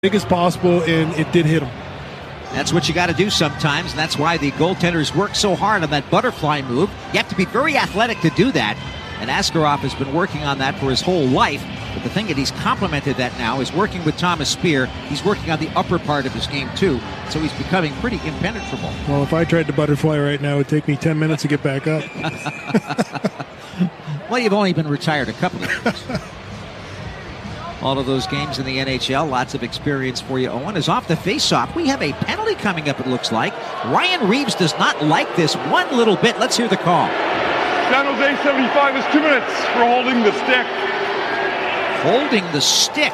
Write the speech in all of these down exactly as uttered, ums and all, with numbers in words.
big as possible, and it did hit him. That's what you got to do sometimes, and that's why the goaltenders work so hard on that butterfly move. You have to be very athletic to do that, and Askarov has been working on that for his whole life. But the thing that he's complemented that now is working with Thomas Speer. He's working on the upper part of his game, too, so he's becoming pretty impenetrable. Well, if I tried to butterfly right now, it would take me ten minutes to get back up. Well, you've only been retired a couple of years. All of those games in the N H L, lots of experience for you. Owen is off the face-off. We have a penalty coming up, it looks like. Ryan Reeves does not like this one little bit. Let's hear the call. San Jose seventy-five is two minutes for holding the stick. Holding the stick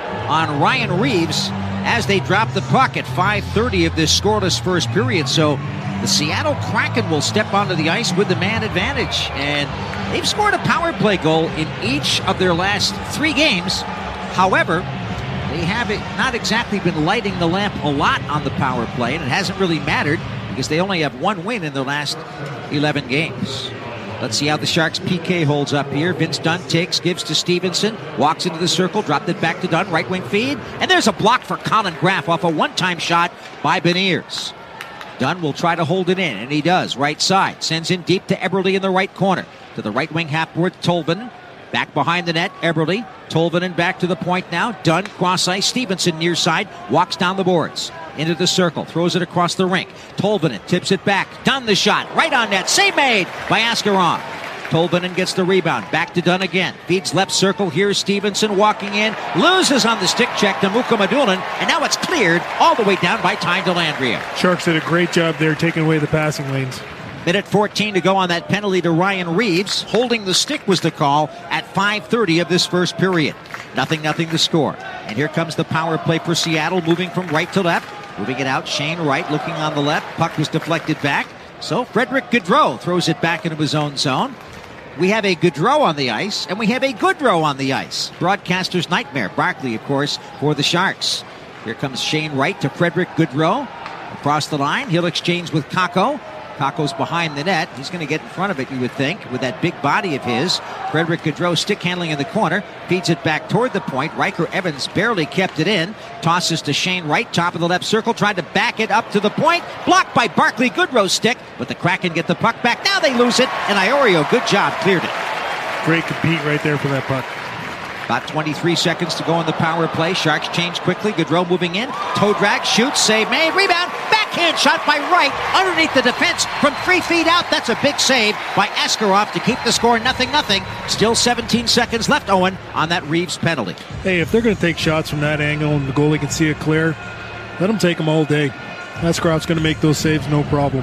on Ryan Reeves as they drop the puck at five thirty of this scoreless first period. So the Seattle Kraken will step onto the ice with the man advantage. And they've scored a power play goal in each of their last three games. However, they have not exactly been lighting the lamp a lot on the power play, and it hasn't really mattered because they only have one win in their last eleven games. Let's see how the Sharks' P K holds up here. Vince Dunn takes, gives to Stevenson, walks into the circle, dropped it back to Dunn, right wing feed, and there's a block for Colin Graff off a one-time shot by Beniers. Dunn will try to hold it in, and he does. Right side, sends in deep to Eberle in the right corner. To the right wing half-board, Tolvanen. Back behind the net, Eberle. Tolvanen back to the point now. Dunn, cross-ice. Stevenson near side. Walks down the boards. Into the circle. Throws it across the rink. Tolvanen tips it back. Dunn the shot. Right on net. Save made by Askarov. Tolvanen gets the rebound. Back to Dunn again. Feeds left circle. Here's Stevenson walking in. Loses on the stick check to Mukko Madulin. And now it's cleared all the way down by Ty Dellandrea. Sharks did a great job there taking away the passing lanes. Minute fourteen to go on that penalty to Ryan Reeves. Holding the stick was the call at five thirty of this first period. Nothing, nothing to score. And here comes the power play for Seattle, moving from right to left. Moving it out, Shane Wright looking on the left. Puck was deflected back. So Frederick Gaudreau throws it back into his own zone. We have a Gaudreau on the ice, and we have a Goodrow on the ice. Broadcaster's nightmare. Barkley, of course, for the Sharks. Here comes Shane Wright to Frederick Gaudreau. Across the line, he'll exchange with Kakko. Kakko's behind the net. He's going to get in front of it, you would think, with that big body of his. Frederick Gaudreau stick handling in the corner. Feeds it back toward the point. Riker Evans barely kept it in. Tosses to Shane Wright, top of the left circle. Tried to back it up to the point. Blocked by Barkley. Gaudreau's stick. But the Kraken get the puck back. Now they lose it. And Iorio, good job, cleared it. Great compete right there for that puck. About twenty-three seconds to go on the power play. Sharks change quickly. Gaudreau moving in. Toe drag, shoots, save made, rebound. Backhand shot by Wright underneath the defense from three feet out. That's a big save by Askarov to keep the score nothing nothing. Still seventeen seconds left, Owen, on that Reeves penalty. Hey, if they're going to take shots from that angle and the goalie can see it clear, let them take them all day. Askarov's going to make those saves, no problem.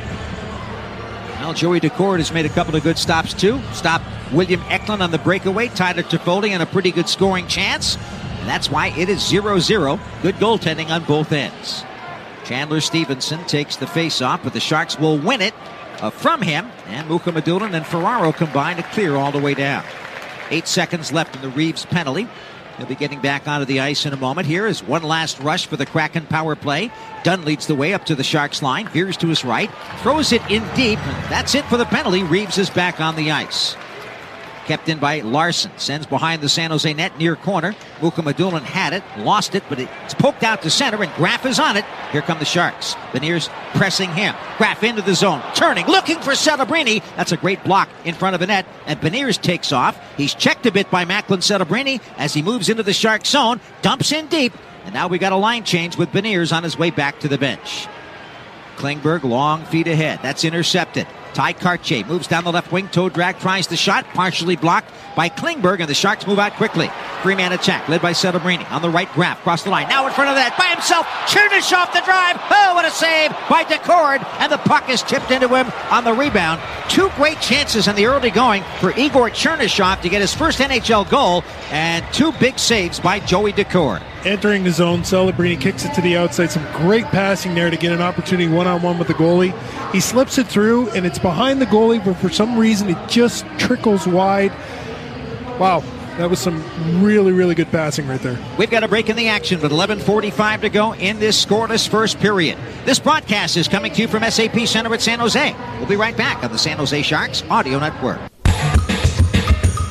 Well, Joey Decord has made a couple of good stops, too. Stopped William Eklund on the breakaway. Tyler Toffoli on a pretty good scoring chance. And that's why it is zero zero. Good goaltending on both ends. Chandler Stevenson takes the face-off, but the Sharks will win it uh, from him. And Mukko Madulin and Ferraro combine to clear all the way down. Eight seconds left in the Reeves penalty. He'll be getting back onto the ice in a moment. Here is one last rush for the Kraken power play. Dunn leads the way up to the Sharks line. Veers to his right. Throws it in deep. That's it for the penalty. Reeves is back on the ice. Kept in by Larson. Sends behind the San Jose net near corner. Mukko Madulin had it. Lost it, but it's poked out to center, and Graff is on it. Here come the Sharks. Beniers pressing him. Graff into the zone. Turning. Looking for Celebrini. That's a great block in front of the net. And Beniers takes off. He's checked a bit by Macklin Celebrini as he moves into the Shark zone. Dumps in deep. And now we got a line change with Beniers on his way back to the bench. Klingberg, long feet ahead. That's intercepted. Ty Cartier moves down the left wing. Toe drag, tries the shot. Partially blocked by Klingberg, and the Sharks move out quickly. Three-man attack led by Celebrini. On the right, Graff cross the line. Now in front of that by himself. Chernyshov the drive. Oh, what a save by Decord. And the puck is tipped into him on the rebound. Two great chances in the early going for Igor Chernyshov to get his first N H L goal. And two big saves by Joey Decord. Entering the zone, Celebrini kicks it to the outside. Some great passing there to get an opportunity one-on-one with the goalie. He slips it through, and it's behind the goalie, but for some reason it just trickles wide. Wow, that was some really, really good passing right there. We've got a break in the action with eleven forty-five to go in this scoreless first period. This broadcast is coming to you from S A P Center at San Jose. We'll be right back on the San Jose Sharks Audio Network.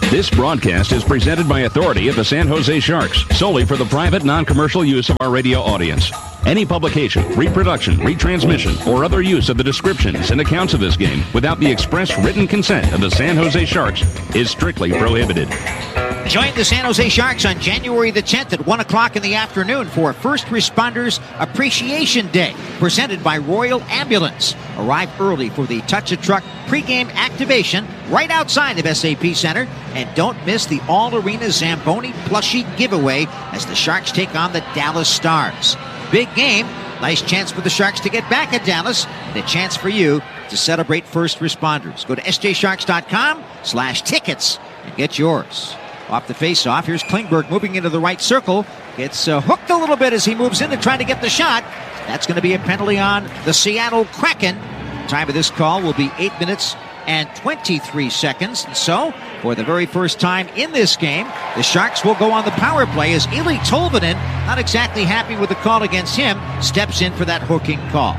This broadcast is presented by authority of the San Jose Sharks, solely for the private, non-commercial use of our radio audience. Any publication, reproduction, retransmission, or other use of the descriptions and accounts of this game without the express written consent of the San Jose Sharks is strictly prohibited. Join the San Jose Sharks on January the tenth at one o'clock in the afternoon for First Responders Appreciation Day, presented by Royal Ambulance. Arrive early for the Touch a Truck pregame activation right outside of S A P Center. And don't miss the All-Arena Zamboni plushie giveaway as the Sharks take on the Dallas Stars. Big game. Nice chance for the Sharks to get back at Dallas, and a chance for you to celebrate first responders. Go to sjsharks.com slash tickets and get yours. Off the face-off, here's Klingberg moving into the right circle. Gets uh, hooked a little bit as he moves in to try to get the shot. That's going to be a penalty on the Seattle Kraken. Time of this call will be eight minutes and twenty-three seconds. And so, for the very first time in this game, the Sharks will go on the power play as Eeli Tolvanen, not exactly happy with the call against him, steps in for that hooking call.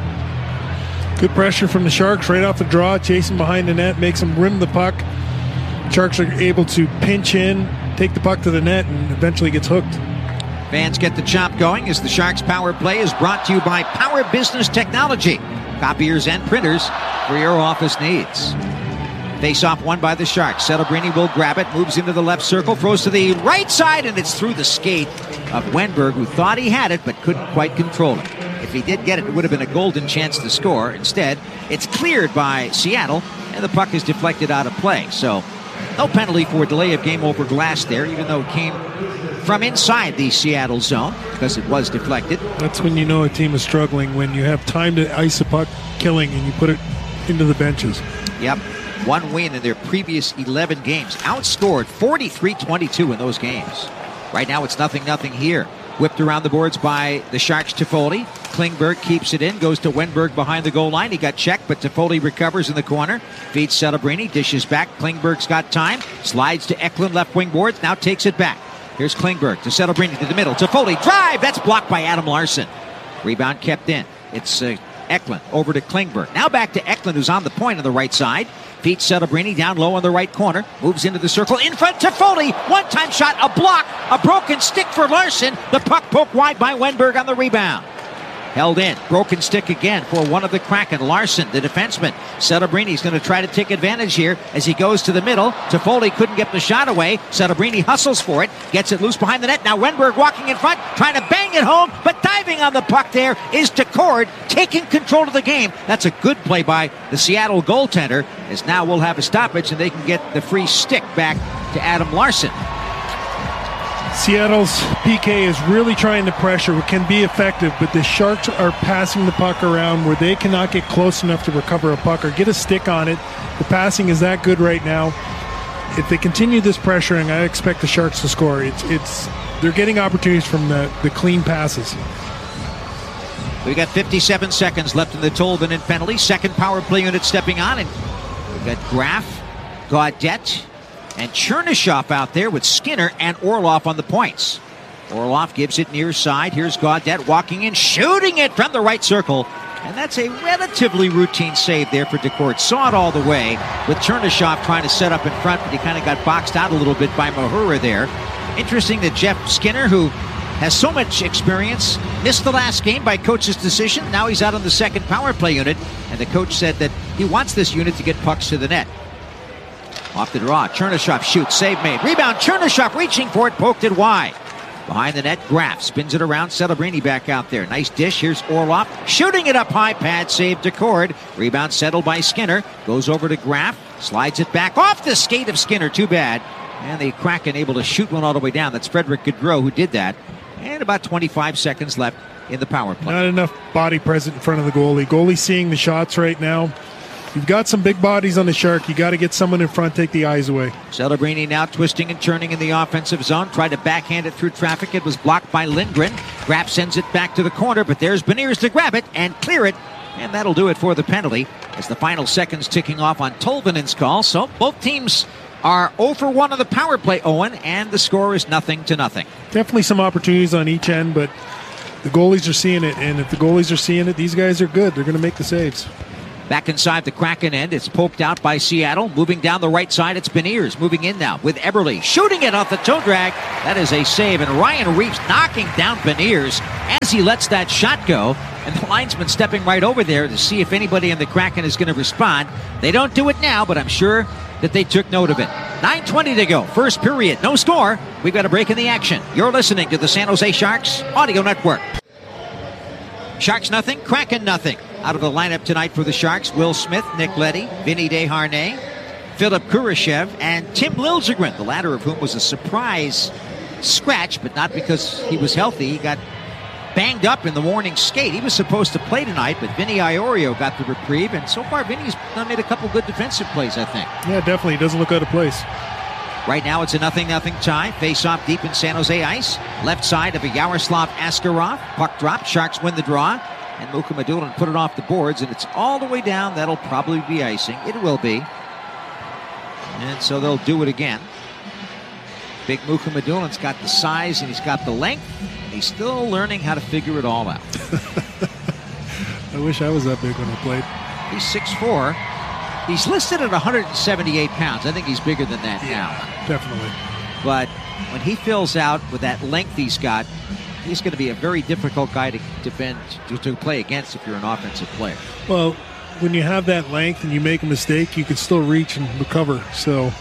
Good pressure from the Sharks right off the draw, chasing behind the net, makes them rim the puck. Sharks are able to pinch in, take the puck to the net, and eventually gets hooked. Fans get the chop going as the Sharks power play is brought to you by Power Business Technology. Copiers and printers for your office needs. Face-off won by the Sharks. Celebrini will grab it, moves into the left circle, throws to the right side, and it's through the skate of Wenberg, who thought he had it but couldn't quite control it. If he did get it, it would have been a golden chance to score. Instead, it's cleared by Seattle, and the puck is deflected out of play. So, no penalty for delay of game over glass there, even though it came from inside the Seattle zone because it was deflected. That's when you know a team is struggling, when you have time to ice a puck killing and you put it into the benches. Yep. One win in their previous eleven games. Outscored forty-three twenty-two in those games. Right now it's nothing nothing here. Whipped around the boards by the Sharks. Toffoli. Klingberg keeps it in, goes to Wenberg behind the goal line. He got checked, but Toffoli recovers in the corner. Feeds Celebrini, dishes back. Klingberg's got time. Slides to Eklund, left wing boards, now takes it back. Here's Klingberg to Celebrini to the middle. Toffoli, drive! That's blocked by Adam Larson. Rebound kept in. It's uh, Eklund over to Klingberg. Now back to Eklund, who's on the point on the right side. Feeds Celebrini down low on the right corner. Moves into the circle. In front to Foley. One-time shot, a block, a broken stick for Larson. The puck poked wide by Wenberg on the rebound. Held in. Broken stick again for one of the Kraken. Larson, the defenseman. Celebrini's going to try to take advantage here as he goes to the middle. Toffoli couldn't get the shot away. Celebrini hustles for it. Gets it loose behind the net. Now Wenberg walking in front, trying to bang it home, but diving on the puck there is Decord, taking control of the game. That's a good play by the Seattle goaltender, as now we'll have a stoppage and they can get the free stick back to Adam Larson. Seattle's P K is really trying to pressure. It can be effective, but the Sharks are passing the puck around where they cannot get close enough to recover a puck or get a stick on it. The passing is that good right now. If they continue this pressuring, I expect the Sharks to score. It's it's they're getting opportunities from the, the clean passes. We've got fifty-seven seconds left in the Tolvanen penalty. Second power play unit stepping on, and we've got Graf, Gaudette, and Chernyshov out there with Skinner and Orlov on the points. Orlov gives it near side. Here's Gaudette walking in, shooting it from the right circle. And that's a relatively routine save there for Decord. Saw it all the way with Chernyshov trying to set up in front, but he kind of got boxed out a little bit by Mahura there. Interesting that Jeff Skinner, who has so much experience, missed the last game by coach's decision. Now he's out on the second power play unit, and the coach said that he wants this unit to get pucks to the net. Off the draw, Chernyshov shoots, save made. Rebound, Chernyshov reaching for it, poked it wide. Behind the net, Graf spins it around, Celebrini back out there. Nice dish, here's Orlov, shooting it up high, pad save Decord. Rebound settled by Skinner, goes over to Graf, slides it back off the skate of Skinner, too bad. And the Kraken able to shoot one all the way down. That's Frederick Gaudreau who did that. And about twenty-five seconds left in the power play. Not enough body present in front of the goalie. Goalie seeing the shots right now. You've got some big bodies on the Shark. You got to get someone in front, take the eyes away. Celebrini now twisting and turning in the offensive zone. Tried to backhand it through traffic. It was blocked by Lindgren. Graf sends it back to the corner, but there's Beniers to grab it and clear it. And that'll do it for the penalty as the final seconds ticking off on Tolvanen's call. So both teams are zero for one on the power play, Owen, and the score is nothing to nothing. Definitely some opportunities on each end, but the goalies are seeing it. And if the goalies are seeing it, these guys are good. They're going to make the saves. Back inside the Kraken end, it's poked out by Seattle. Moving down the right side, it's Beniers. Moving in now with Eberle. Shooting it off the toe drag. That is a save. And Ryan Reeves knocking down Beniers as he lets that shot go. And the linesman stepping right over there to see if anybody in the Kraken is going to respond. They don't do it now, but I'm sure that they took note of it. nine twenty to go. First period. No score. We've got a break in the action. You're listening to the San Jose Sharks Audio Network. Sharks nothing, Kraken nothing. Out of the lineup tonight for the Sharks, Will Smith, Nick Leddy, Vinny Desharnais, Philip Kurashev, and Tim Liljegren, the latter of whom was a surprise scratch, but not because he was healthy. He got banged up in the morning skate. He was supposed to play tonight, but Vinny Iorio got the reprieve, and so far Vinny's made a couple good defensive plays, I think. Yeah, definitely. He doesn't look out of place. Right now it's a nothing nothing tie. Face off deep in San Jose ice. Left side of a Yaroslav Askarov. Puck drop. Sharks win the draw. And Mukhamadullin put it off the boards, and it's all the way down. That'll probably be icing. It will be. And so they'll do it again. Big Mukhamadullin's got the size and he's got the length. And he's still learning how to figure it all out. I wish I was that big when I played. He's six foot four. He's listed at one hundred seventy-eight pounds. I think he's bigger than that yeah, now. Definitely. But when he fills out with that length he's got, he's going to be a very difficult guy to defend, to, to play against if you're an offensive player. Well, when you have that length and you make a mistake, you can still reach and recover. So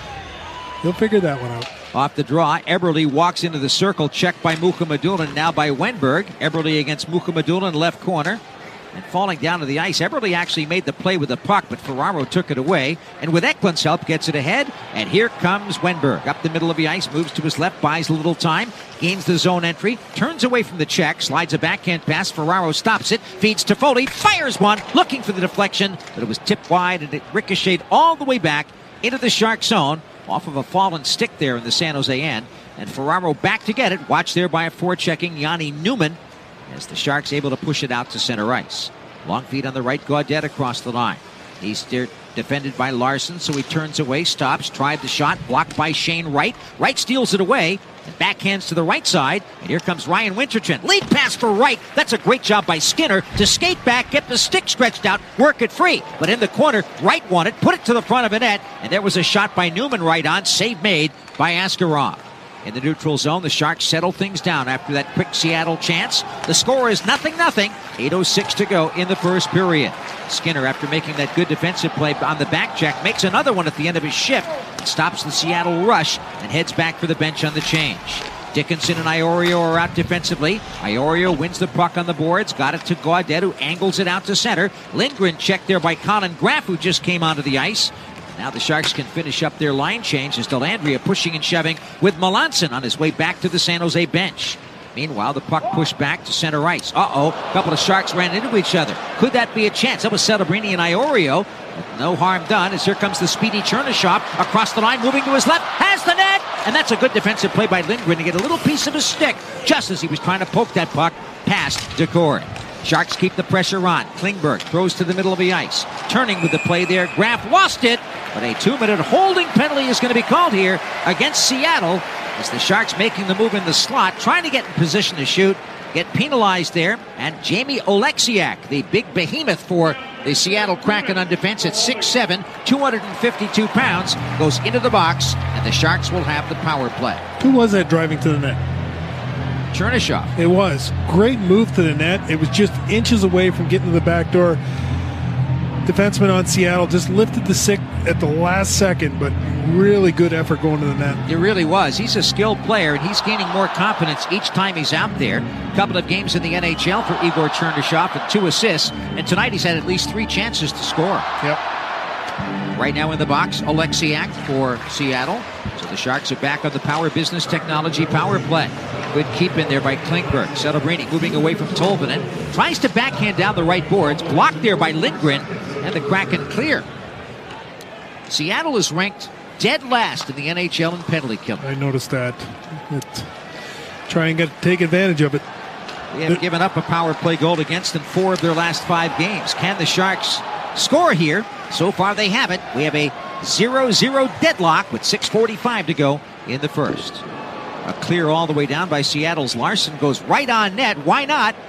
he'll figure that one out. Off the draw, Eberle walks into the circle, checked by Mukhamadullin, now by Wenberg. Eberle against Mukhamadullin, left corner. And falling down to the ice, Eberle actually made the play with the puck, but Ferraro took it away. And with Eklund's help, gets it ahead. And here comes Wenberg. Up the middle of the ice, moves to his left, buys a little time, gains the zone entry, turns away from the check, slides a backhand pass. Ferraro stops it, feeds to Foley, fires one, looking for the deflection, but it was tipped wide and it ricocheted all the way back into the Shark zone, off of a fallen stick there in the San Jose end. And Ferraro back to get it, watched there by a forechecking Yanni Newman, as the Sharks able to push it out to center ice. Long feed on the right, Gaudette across the line. He's there, defended by Larson, so he turns away, stops, tried the shot, blocked by Shane Wright. Wright steals it away, and backhands to the right side, and here comes Ryan Winterton. Lead pass for Wright. That's a great job by Skinner to skate back, get the stick stretched out, work it free. But in the corner, Wright won it, put it to the front of the net, and there was a shot by Newman right on, save made by Askarov. In the neutral zone, the Sharks settle things down after that quick Seattle chance. The score is nothing nothing. eight oh six to go in the first period. Skinner, after making that good defensive play on the back check, makes another one at the end of his shift. Stops the Seattle rush and heads back for the bench on the change. Dickinson and Iorio are out defensively. Iorio wins the puck on the boards. Got it to Gaudette, who angles it out to center. Lindgren checked there by Colin Graff, who just came onto the ice. Now the Sharks can finish up their line change as Dellandrea pushing and shoving with Melanson on his way back to the San Jose bench. Meanwhile, the puck pushed back to center ice. Uh-oh, a couple of Sharks ran into each other. Could that be a chance? That was Celebrini and Iorio. With no harm done, as here comes the speedy Chernyshov across the line, moving to his left, has the net! And that's a good defensive play by Lindgren to get a little piece of his stick just as he was trying to poke that puck past Decord. Sharks keep the pressure on. Klingberg throws to the middle of the ice. Turning with the play there. Graff lost it, but a two-minute holding penalty is going to be called here against Seattle as the Sharks making the move in the slot, trying to get in position to shoot, get penalized there. And Jamie Oleksiak, the big behemoth for the Seattle Kraken on defense at six seven, two hundred fifty-two pounds, goes into the box, and the Sharks will have the power play. Who was that driving to the net? Chernyshov. It was. Great move to the net. It was just inches away from getting to the back door. Defenseman on Seattle just lifted the stick at the last second, but really good effort going to the net. It really was. He's a skilled player, and he's gaining more confidence each time he's out there. A couple of games in the N H L for Igor Chernyshov and two assists, and tonight he's had at least three chances to score. Yep. Right now in the box, Oleksiak for Seattle. So the Sharks are back on the Power Business Technology power play. Good keep in there by Klingberg. Celebrini moving away from Tolvanen. Tries to backhand down the right boards. Blocked there by Lindgren. And the Kraken clear. Seattle is ranked dead last in the N H L in penalty killing. I noticed that. It, try and get take advantage of it. They have given up a power play goal against in four of their last five games. Can the Sharks score here? So far they haven't. We have a zero zero deadlock with six forty-five to go in the first. A clear all the way down by Seattle's Larson goes right on net. Why not?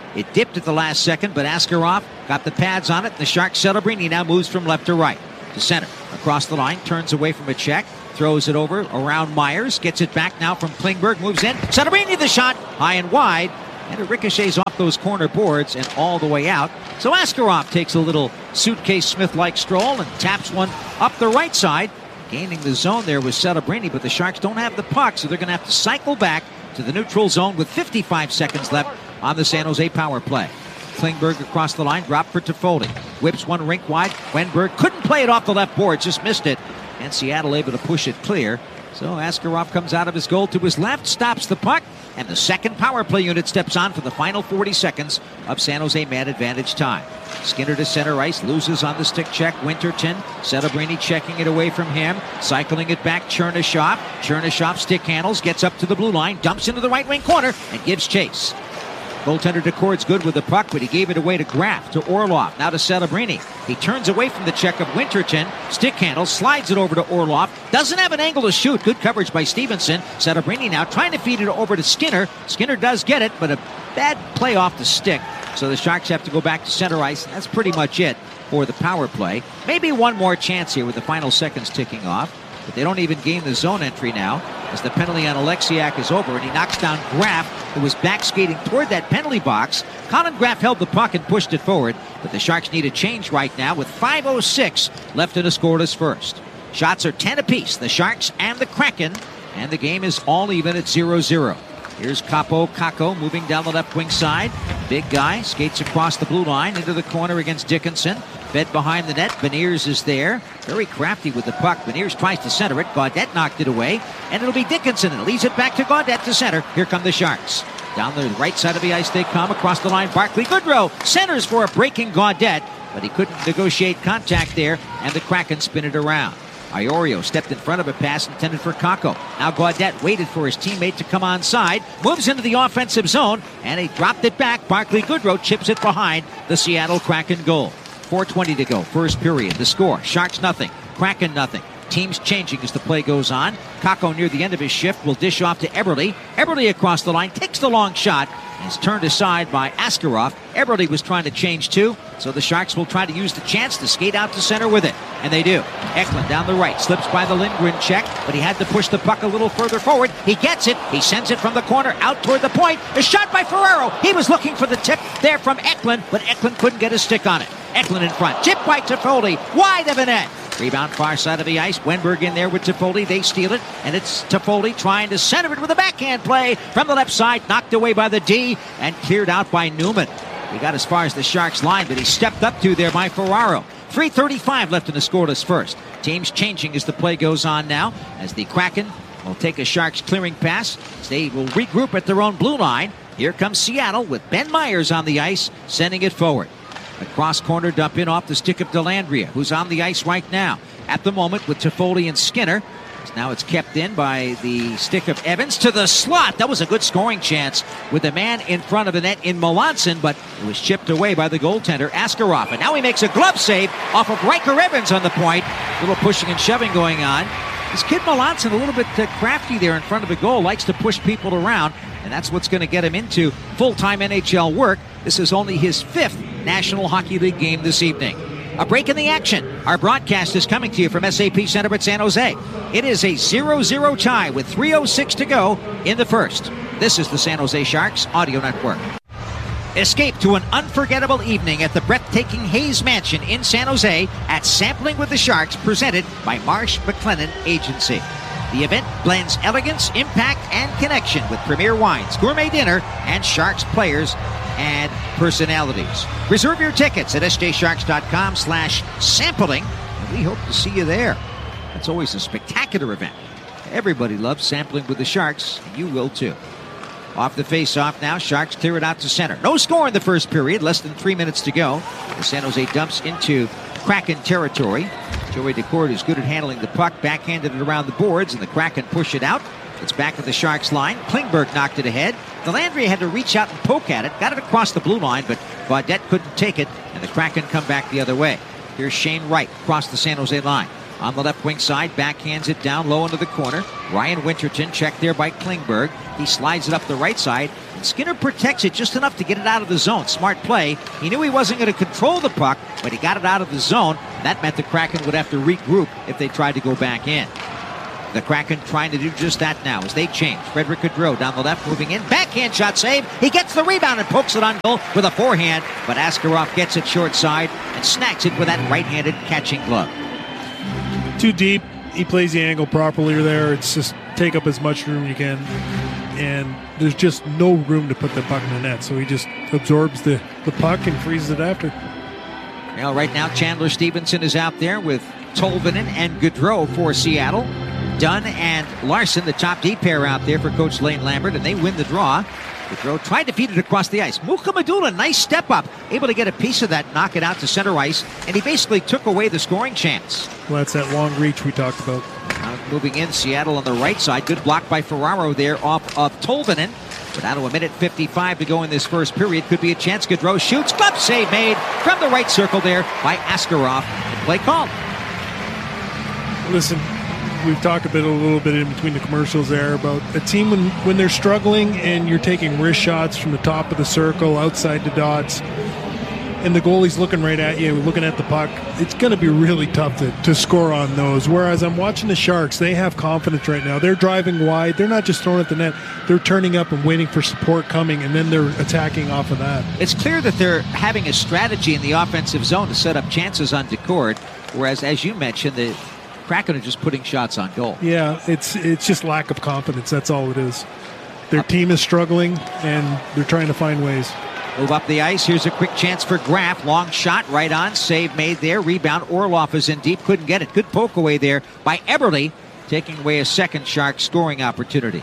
It dipped at the last second, but Askarov got the pads on it. The Sharks Celebrini now moves from left to right. To center. Across the line, turns away from a check. Throws it over around Myers. Gets it back now from Klingberg. Moves in. Celebrini the shot. High and wide. And it ricochets off those corner boards and all the way out. So Askarov takes a little suitcase Smith-like stroll and taps one up the right side. Gaining the zone there was Celebrini, but the Sharks don't have the puck, so they're going to have to cycle back to the neutral zone with fifty-five seconds left on the San Jose power play. Klingberg across the line, drop for Toffoli. Whips one rink wide. Wenberg couldn't play it off the left board, just missed it. And Seattle able to push it clear. So Askarov comes out of his goal to his left, stops the puck, and the second power play unit steps on for the final forty seconds of San Jose man advantage time. Skinner to center ice, loses on the stick check. Winterton, Celebrini checking it away from him, cycling it back. Chernyshov, Chernyshov stick handles, gets up to the blue line, dumps into the right wing corner, and gives chase. Goaltender Decord's good with the puck, but he gave it away to Graf, to Orlov, now to Celebrini. He turns away from the check of Winterton, stick handle, slides it over to Orlov, doesn't have an angle to shoot, good coverage by Stevenson. Celebrini now trying to feed it over to Skinner. Skinner does get it, but a bad play off the stick. So the Sharks have to go back to center ice. That's pretty much it for the power play. Maybe one more chance here with the final seconds ticking off. But they don't even gain the zone entry now as the penalty on Alexiak is over, and he knocks down Graf, who was back skating toward that penalty box. Colin Graf held the puck and pushed it forward, but the Sharks need a change right now with five oh six left in a scoreless first. Shots are ten apiece, the Sharks and the Kraken, and the game is all even at zero zero. Here's Capo Kako moving down the left wing side. Big guy skates across the blue line into the corner against Dickinson. Fed behind the net. Beniers is there. Very crafty with the puck. Beniers tries to center it. Gaudette knocked it away. And it'll be Dickinson. And leaves it back to Gaudette to center. Here come the Sharks. Down the right side of the ice they come. Across the line, Barclay Goodrow centers for a breaking Gaudette. But he couldn't negotiate contact there. And the Kraken spin it around. Iorio stepped in front of a pass intended for Kako. Now Gaudette waited for his teammate to come onside, moves into the offensive zone, and he dropped it back. Barclay Goodrow chips it behind the Seattle Kraken goal. four twenty to go, first period. The score, Sharks nothing, Kraken nothing. Teams changing as the play goes on. Kako near the end of his shift will dish off to Eberle. Eberle across the line, takes the long shot, and is turned aside by Askarov. Eberle was trying to change too, so the Sharks will try to use the chance to skate out to center with it. And they do. Eklund down the right, slips by the Lindgren check, but he had to push the puck a little further forward. He gets it. He sends it from the corner out toward the point. A shot by Ferraro. He was looking for the tip there from Eklund, but Eklund couldn't get his stick on it. Eklund in front. Tip by Toffoli. Wide of the net. Rebound far side of the ice. Wenberg in there with Toffoli. They steal it, and it's Toffoli trying to center it with a backhand play from the left side. Knocked away by the D and cleared out by Newman. He got as far as the Sharks line, but he stepped up to there by Ferraro. three thirty-five left in the scoreless first. Teams changing as the play goes on now, as the Kraken will take a Sharks clearing pass. They will regroup at their own blue line. Here comes Seattle with Ben Myers on the ice, sending it forward. A cross-corner dump in off the stick of Dellandrea, who's on the ice right now. At the moment with Toffoli and Skinner. Now it's kept in by the stick of Evans to the slot. That was a good scoring chance with the man in front of the net in Melanson, but it was chipped away by the goaltender, Askarov. And now he makes a glove save off of Riker Evans on the point. A little pushing and shoving going on. This kid Melanson, a little bit uh, crafty there in front of the goal, likes to push people around, and that's what's going to get him into full-time N H L work. This is only his fifth National Hockey League game this evening. A break in the action. Our broadcast is coming to you from S A P Center at San Jose. It is a zero zero tie with three oh six to go in the first. This is the San Jose Sharks Audio Network. Escape to an unforgettable evening at the breathtaking Hayes Mansion in San Jose at Sampling with the Sharks, presented by Marsh McLennan Agency. The event blends elegance, impact, and connection with premier wines, gourmet dinner, and Sharks players and personalities. Reserve your tickets at sjsharks.com slash sampling, and we hope to see you there. It's always a spectacular event. Everybody loves Sampling with the Sharks, and you will too. Off the face-off now, Sharks clear it out to center. No score in the first period, less than three minutes to go. The San Jose dumps into Kraken territory. Joey Decord is good at handling the puck, backhanded it around the boards, and the Kraken push it out. It's back at the Sharks line. Klingberg knocked it ahead. Dellandrea had to reach out and poke at it. Got it across the blue line, but Gaudette couldn't take it, and the Kraken come back the other way. Here's Shane Wright across the San Jose line. On the left wing side, backhands it down low into the corner. Ryan Winterton checked there by Klingberg. He slides it up the right side. And Skinner protects it just enough to get it out of the zone. Smart play. He knew he wasn't going to control the puck, but he got it out of the zone. That meant the Kraken would have to regroup if they tried to go back in. The Kraken trying to do just that now as they change. Frederick Gaudreau down the left, moving in. Backhand shot save. He gets the rebound and pokes it on goal with a forehand, but Askarov gets it short side and snacks it with that right-handed catching glove. Too deep. He plays the angle properly there. It's just take up as much room you can. And there's just no room to put the puck in the net. So he just absorbs the, the puck and freezes it after. Well, right now, Chandler Stevenson is out there with Tolvanen and Gaudreau for Seattle. Dunn and Larson, the top D pair out there for Coach Lane Lambert, and they win the draw. Gaudreau tried to feed it across the ice. Mukamadula, nice step up, able to get a piece of that, knock it out to center ice, and he basically took away the scoring chance. Well, that's that long reach we talked about. Now moving in, Seattle on the right side. Good block by Ferraro there off of Tolvanen. But out of a minute fifty-five to go in this first period. Could be a chance. Gaudreau shoots. Glove save made from the right circle there by Askarov. And play called. Listen, we've talked a bit, a little bit in between the commercials there about a team when, when they're struggling and you're taking wrist shots from the top of the circle, outside the dots, and the goalie's looking right at you, looking at the puck, it's going to be really tough to, to score on those. Whereas I'm watching the Sharks, they have confidence right now. They're driving wide. They're not just throwing at the net. They're turning up and waiting for support coming, and then they're attacking off of that. It's clear that they're having a strategy in the offensive zone to set up chances on Decord, whereas, as you mentioned, the Kraken are just putting shots on goal. Yeah, it's it's just lack of confidence. That's all it is. Their team is struggling, and they're trying to find ways. Move up the ice. Here's a quick chance for Graf. Long shot right on. Save made there. Rebound. Orlov is in deep. Couldn't get it. Good poke away there by Eberle, taking away a second Shark scoring opportunity.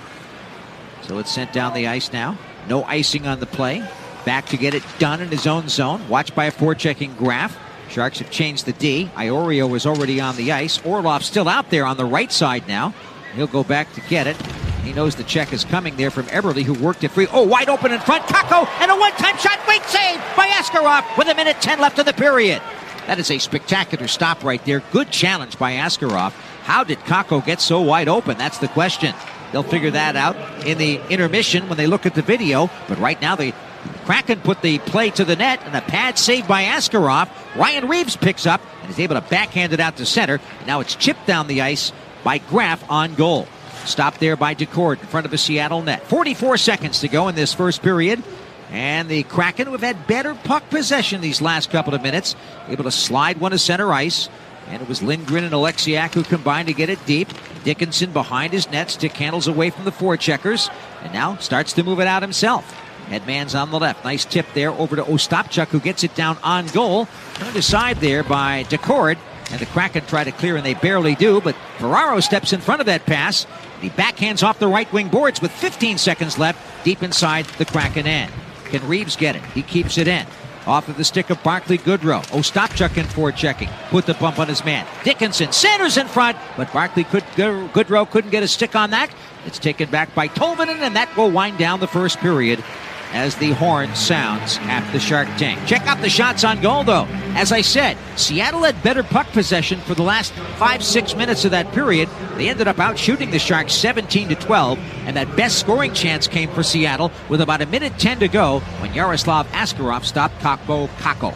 So it's sent down the ice now. No icing on the play. Back to get it done in his own zone. Watched by a forechecking Graf. Sharks have changed the D. Iorio is already on the ice. Orlov still out there on the right side now. He'll go back to get it. He knows the check is coming there from Eberle, who worked it free. Oh, wide open in front. Kakko, and a one-time shot. Great save by Askarov with a minute ten left of the period. That is a spectacular stop right there. Good challenge by Askarov. How did Kakko get so wide open? That's the question. They'll figure that out in the intermission when they look at the video. But right now, the Kraken put the play to the net, and a pad save by Askarov. Ryan Reeves picks up and is able to backhand it out to center. And now it's chipped down the ice by Graf on goal. Stopped there by Decord in front of a Seattle net. forty-four seconds to go in this first period. And the Kraken, who have had better puck possession these last couple of minutes, able to slide one to center ice. And it was Lindgren and Alexiak who combined to get it deep. Dickinson behind his net. Stick handles away from the forecheckers. And now starts to move it out himself. Headman's on the left. Nice tip there over to Ostapchuk, who gets it down on goal. Turned aside there by Decord. And the Kraken try to clear, and they barely do. But Ferraro steps in front of that pass. He backhands off the right wing boards with fifteen seconds left deep inside the Kraken end. Can Reeves get it? He keeps it in. Off of the stick of Barclay Goodrow. Ostapchuk in for checking. Put the bump on his man. Dickinson, Sanders in front, but Barclay could, Goodrow couldn't get a stick on that. It's taken back by Tolvanen, and that will wind down the first period as the horn sounds at the Shark Tank. Check out the shots on goal, though. As I said, Seattle had better puck possession for the last five, six minutes of that period. They ended up out shooting the Sharks seventeen to twelve, and that best scoring chance came for Seattle with about a minute ten to go when Yaroslav Askarov stopped Kakko Kakko.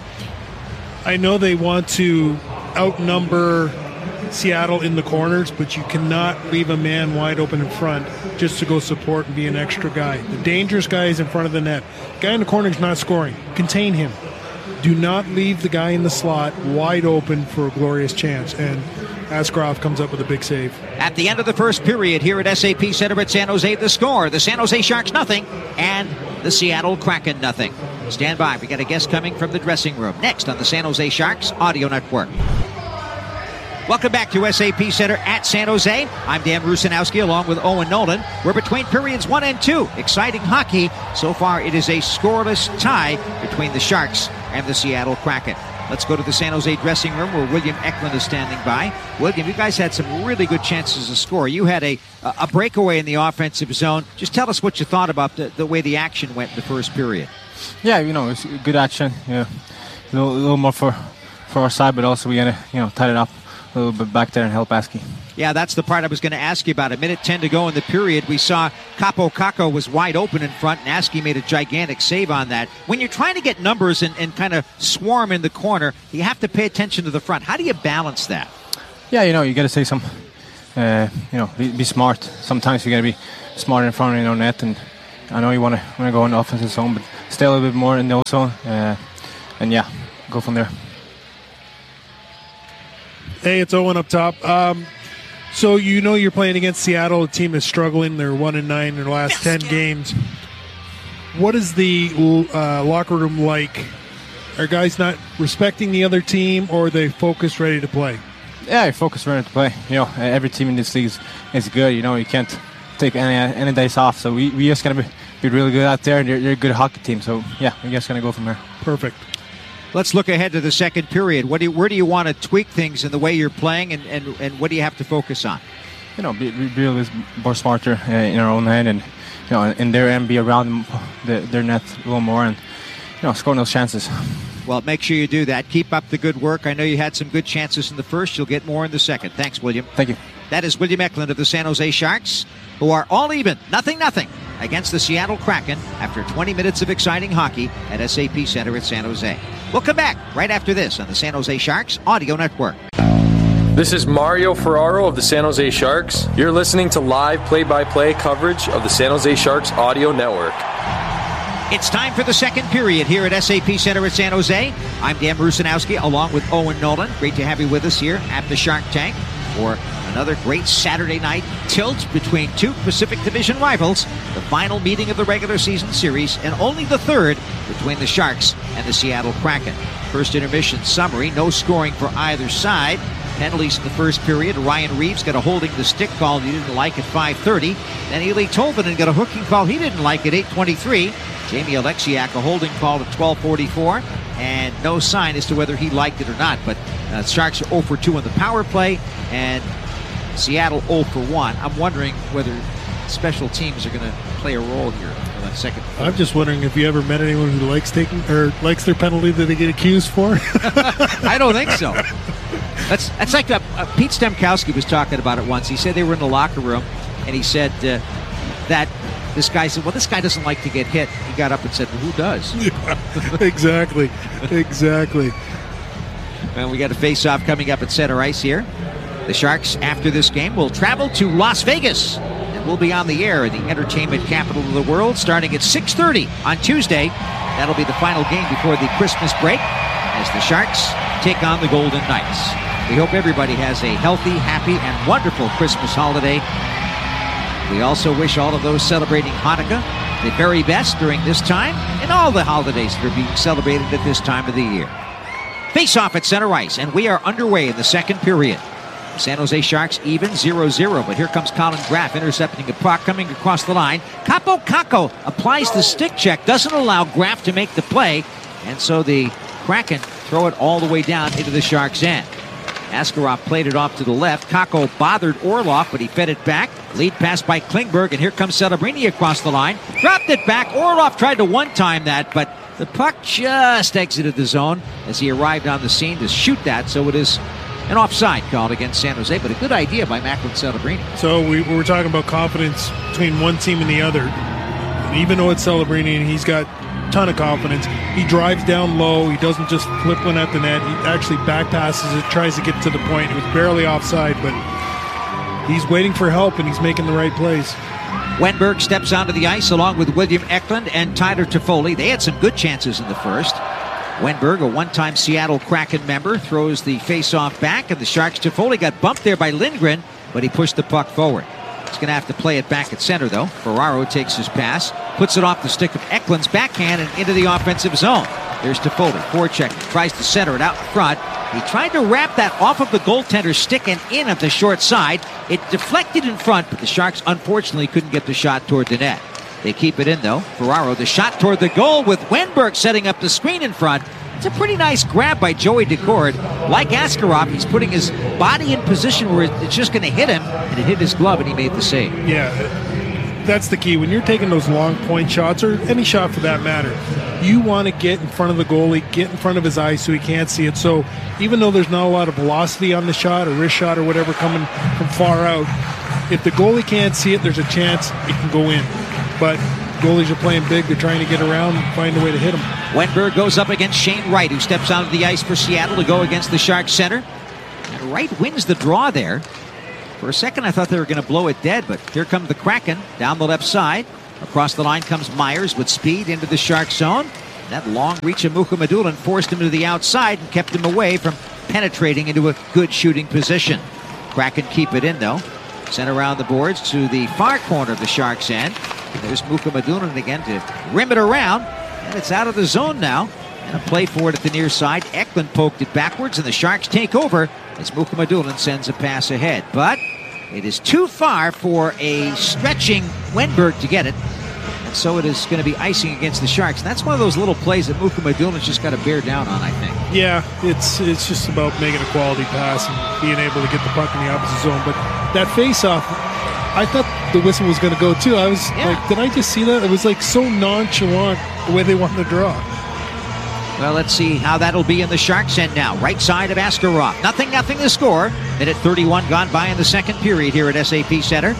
I know they want to outnumber Seattle in the corners, but you cannot leave a man wide open in front just to go support and be an extra guy. The dangerous guy is in front of the net. Guy in the corner is not scoring. Contain him. Do not leave the guy in the slot wide open for a glorious chance. And Askarov comes up with a big save. At the end of the first period here at S A P Center at San Jose, the score, the San Jose Sharks nothing and the Seattle Kraken nothing. Stand by. We got a guest coming from the dressing room. Next on the San Jose Sharks Audio Network. Welcome back to S A P Center at San Jose. I'm Dan Rusanowski along with Owen Nolan. We're between periods one and two. Exciting hockey. So far, it is a scoreless tie between the Sharks and the Seattle Kraken. Let's go to the San Jose dressing room where William Eklund is standing by. William, you guys had some really good chances to score. You had a a breakaway in the offensive zone. Just tell us what you thought about the, the way the action went in the first period. Yeah, you know, it's good action. Yeah, a little, a little more for, for our side, but also we had to, you know, tied it up a little bit back there and help Askey. Yeah, that's the part I was going to ask you about. A minute ten to go in the period. We saw Kaapo Kakko was wide open in front, and Askey made a gigantic save on that. When you're trying to get numbers and, and kind of swarm in the corner, you have to pay attention to the front. How do you balance that? Yeah, you know, you got to say some, uh, you know, be, be smart. Sometimes you got to be smart in front of your net, and I know you want to want to go in the offensive zone, but stay a little bit more in the zone, uh, and yeah, go from there. Hey, it's Owen up top. Um, so you know you're playing against Seattle. The team is struggling. They're one and nine in their last ten games. What is the uh, locker room like? Are guys not respecting the other team, or are they focused, ready to play? Yeah, focused, ready to play. You know, every team in this league is, is good. You know, you can't take any any days off. So we we just gotta be, be really good out there, and they're, they're a good hockey team. So yeah, we're just gonna go from there. Perfect. Let's look ahead to the second period. What do you, where do you want to tweak things in the way you're playing, and, and, and what do you have to focus on? You know, be, be really more smarter uh, in our own end, and you know, in their end, be around the, their net a little more, and you know, scoring those chances. Well, make sure you do that. Keep up the good work. I know you had some good chances in the first. You'll get more in the second. Thanks, William. Thank you. That is William Eklund of the San Jose Sharks, who are all even, nothing, nothing, against the Seattle Kraken after twenty minutes of exciting hockey at S A P Center at San Jose. We'll come back right after this on the San Jose Sharks Audio Network. This is Mario Ferraro of the San Jose Sharks. You're listening to live play-by-play coverage of the San Jose Sharks Audio Network. It's time for the second period here at S A P Center at San Jose. I'm Dan Rusanowski along with Owen Nolan. Great to have you with us here at the Shark Tank for another great Saturday night tilt between two Pacific Division rivals, the final meeting of the regular season series, and only the third between the Sharks and the Seattle Kraken. First intermission summary, no scoring for either side. Penalties in the first period. Ryan Reeves got a holding the stick call he didn't like at five thirty. Then Eli Tolvanen got a hooking call he didn't like at eight twenty-three. Jamie Alexiak a holding call at twelve forty-four. And no sign as to whether he liked it or not. But uh, Sharks are oh for two on the power play, and Seattle oh for one. I'm wondering whether special teams are going to play a role here for that second. I'm just wondering if you ever met anyone who likes taking or likes their penalty that they get accused for. I don't think so. That's that's like uh, uh, Pete Stemkowski was talking about it once. He said they were in the locker room, and he said uh, that this guy said, well, this guy doesn't like to get hit. He got up and said, well, who does? Yeah, exactly. Exactly. Well, we got a face-off coming up at center ice here. The Sharks, after this game, will travel to Las Vegas, and we'll be on the air in the entertainment capital of the world starting at six thirty on Tuesday. That'll be the final game before the Christmas break as the Sharks take on the Golden Knights. We hope everybody has a healthy, happy, and wonderful Christmas holiday. We also wish all of those celebrating Hanukkah the very best during this time and all the holidays that are being celebrated at this time of the year. Face-off at center ice, and we are underway in the second period. San Jose Sharks even zero zero, but here comes Colin Graff intercepting a puck coming across the line. Kaapo Kakko applies the stick check, doesn't allow Graff to make the play, and so the Kraken throw it all the way down into the Sharks' end. Askarov played it off to the left. Kakko bothered Orlov, but he fed it back. Lead pass by Klingberg, and here comes Celebrini across the line. Dropped it back. Orlov tried to one-time that, but the puck just exited the zone as he arrived on the scene to shoot that, so it is an offside called against San Jose, but a good idea by Macklin Celebrini. So we, we were talking about confidence between one team and the other. And even though it's Celebrini and he's got a ton of confidence, he drives down low. He doesn't just flip one at the net. He actually back passes it, tries to get to the point. It was barely offside, but he's waiting for help and he's making the right plays. Wenberg steps onto the ice along with William Eklund and Tyler Toffoli. They had some good chances in the first. Wenberg, a one-time Seattle Kraken member, throws the face-off back, and the Sharks' Toffoli got bumped there by Lindgren, but he pushed the puck forward. He's going to have to play it back at center, though. Ferraro takes his pass, puts it off the stick of Eklund's backhand and into the offensive zone. There's Toffoli, forecheck, tries to center it out in front. He tried to wrap that off of the goaltender's stick and in at the short side. It deflected in front, but the Sharks unfortunately couldn't get the shot toward the net. They keep it in, though. Ferraro, the shot toward the goal with Wenberg setting up the screen in front. It's a pretty nice grab by Joey Daccord. Like Askarov, he's putting his body in position where it's just going to hit him, and it hit his glove, and he made the save. Yeah, that's the key. When you're taking those long point shots, or any shot for that matter, you want to get in front of the goalie, get in front of his eyes so he can't see it. So even though there's not a lot of velocity on the shot or wrist shot or whatever coming from far out, if the goalie can't see it, there's a chance it can go in. But goalies are playing big. They're trying to get around and find a way to hit him. Wenberg goes up against Shane Wright, who steps onto the ice for Seattle to go against the Sharks center. And Wright wins the draw there. For a second, I thought they were going to blow it dead, but here comes the Kraken down the left side. Across the line comes Myers with speed into the Shark zone. That long reach of Mukhamadullin forced him to the outside and kept him away from penetrating into a good shooting position. Kraken keep it in, though. Sent around the boards to the far corner of the Sharks' end. And there's Mukhamadullin again to rim it around. And it's out of the zone now. And a play for it at the near side. Eklund poked it backwards, and the Sharks take over as Mukhamadullin sends a pass ahead. But it is too far for a stretching Wenberg to get it. And so it is going to be icing against the Sharks. And that's one of those little plays that Mukhamadulin's just got to bear down on, I think. Yeah, it's it's just about making a quality pass and being able to get the puck in the opposite zone. But that face-off, I thought the whistle was going to go too. I was yeah. like, did I just see that? It was like so nonchalant the way they wanted to draw. Well, let's see how that'll be in the Sharks' end now. Right side of Askarov. Nothing, nothing to score. Minute thirty-one gone by in the second period here at S A P Center.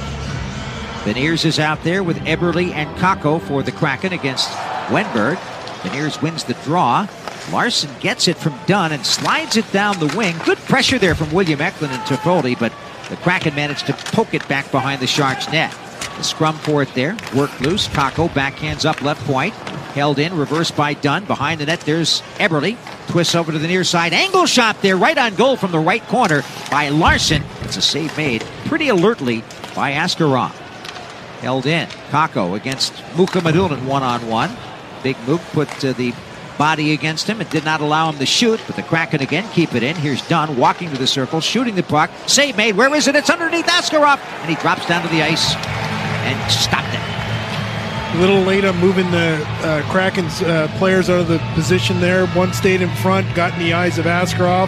Beniers is out there with Eberle and Kakko for the Kraken against Wenberg. Beniers wins the draw. Larson gets it from Dunn and slides it down the wing. Good pressure there from William Eklund and Toffoli, but the Kraken managed to poke it back behind the Sharks' net. The scrum for it there. Worked loose. Kakko backhands up left point. Held in. Reversed by Dunn. Behind the net, there's Eberle. Twists over to the near side. Angle shot there. Right on goal from the right corner by Larson. It's a save made pretty alertly by Askarov. Held in. Kakko against Mukhamadullin one-on-one. Big Mook put uh, the body against him. It did not allow him to shoot, but the Kraken again keep it in. Here's Dunn walking to the circle, shooting the puck. Save made. Where is it? It's underneath Askarov. And he drops down to the ice and stopped it. A little late on moving the uh, Kraken's uh, players out of the position there. One stayed in front, got in the eyes of Askarov.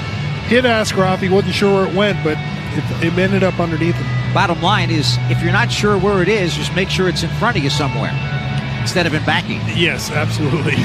Hit Askarov. He wasn't sure where it went, but it, it ended up underneath him. Bottom line is, if you're not sure where it is, just make sure it's in front of you somewhere instead of in backing. Yes, absolutely.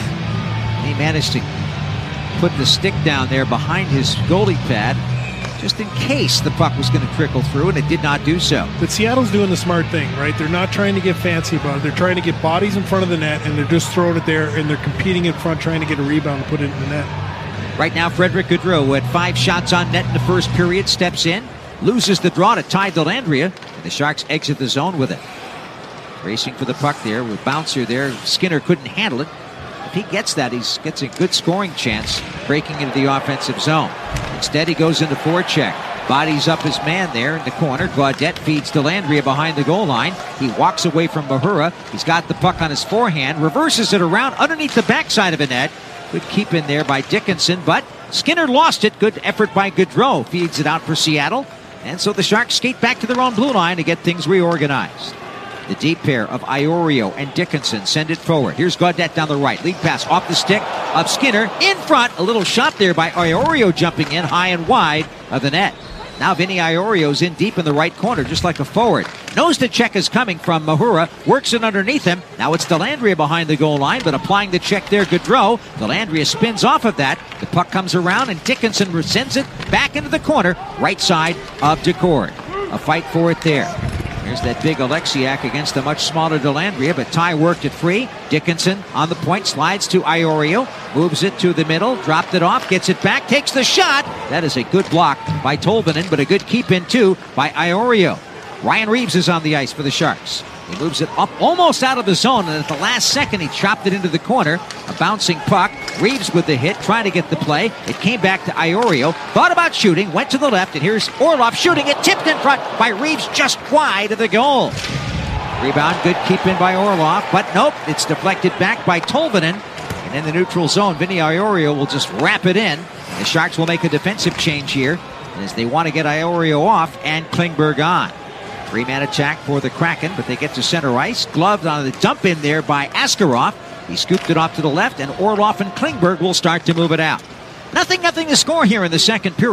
He managed to put the stick down there behind his goalie pad just in case the puck was going to trickle through, and it did not do so. But Seattle's doing the smart thing, right? They're not trying to get fancy about it. They're trying to get bodies in front of the net, and they're just throwing it there, and they're competing in front, trying to get a rebound and put it in the net. Right now, Frederick Gaudreau, who had five shots on net in the first period, steps in, loses the draw to Ty Dellandrea, and the Sharks exit the zone with it. Racing for the puck there with Bouncer there. Skinner couldn't handle it. If he gets that, he gets a good scoring chance breaking into the offensive zone. Instead, he goes into forecheck. Bodies up his man there in the corner. Gaudette feeds Dellandrea behind the goal line. He walks away from Mahura. He's got the puck on his forehand, reverses it around underneath the backside of the net. Good keep in there by Dickinson, but Skinner lost it. Good effort by Gaudreau. Feeds it out for Seattle. And so the Sharks skate back to their own blue line to get things reorganized. The deep pair of Iorio and Dickinson send it forward. Here's Gaudette down the right. Lead pass off the stick of Skinner. In front. A little shot there by Iorio jumping in high and wide of the net. Now Vinny Iorio's in deep in the right corner, just like a forward. Knows the check is coming from Mahura. Works it underneath him. Now it's Dellandrea behind the goal line, but applying the check there, Gaudreau. Dellandrea spins off of that. The puck comes around, and Dickinson sends it back into the corner, right side of Decord. A fight for it there. Here's that big Alexiak against the much smaller Dellandrea, but Ty worked it free. Dickinson on the point, slides to Iorio, moves it to the middle, dropped it off, gets it back, takes the shot. That is a good block by Tolvanen, but a good keep in too by Iorio. Ryan Reeves is on the ice for the Sharks. He moves it up almost out of the zone, and at the last second he chopped it into the corner. A bouncing puck. Reeves with the hit, trying to get the play. It came back to Iorio. Thought about shooting, went to the left, and here's Orlov shooting it. Tipped in front by Reeves, just wide of the goal. Rebound, good keep in by Orlov, but nope, it's deflected back by Tolvanen. And in the neutral zone, Vinny Iorio will just wrap it in. The Sharks will make a defensive change here as they want to get Iorio off and Klingberg on. Three-man attack for the Kraken, but they get to center ice. Gloved on the dump in there by Askarov. He scooped it off to the left, and Orlov and Klingberg will start to move it out. Nothing, nothing to score here in the second period.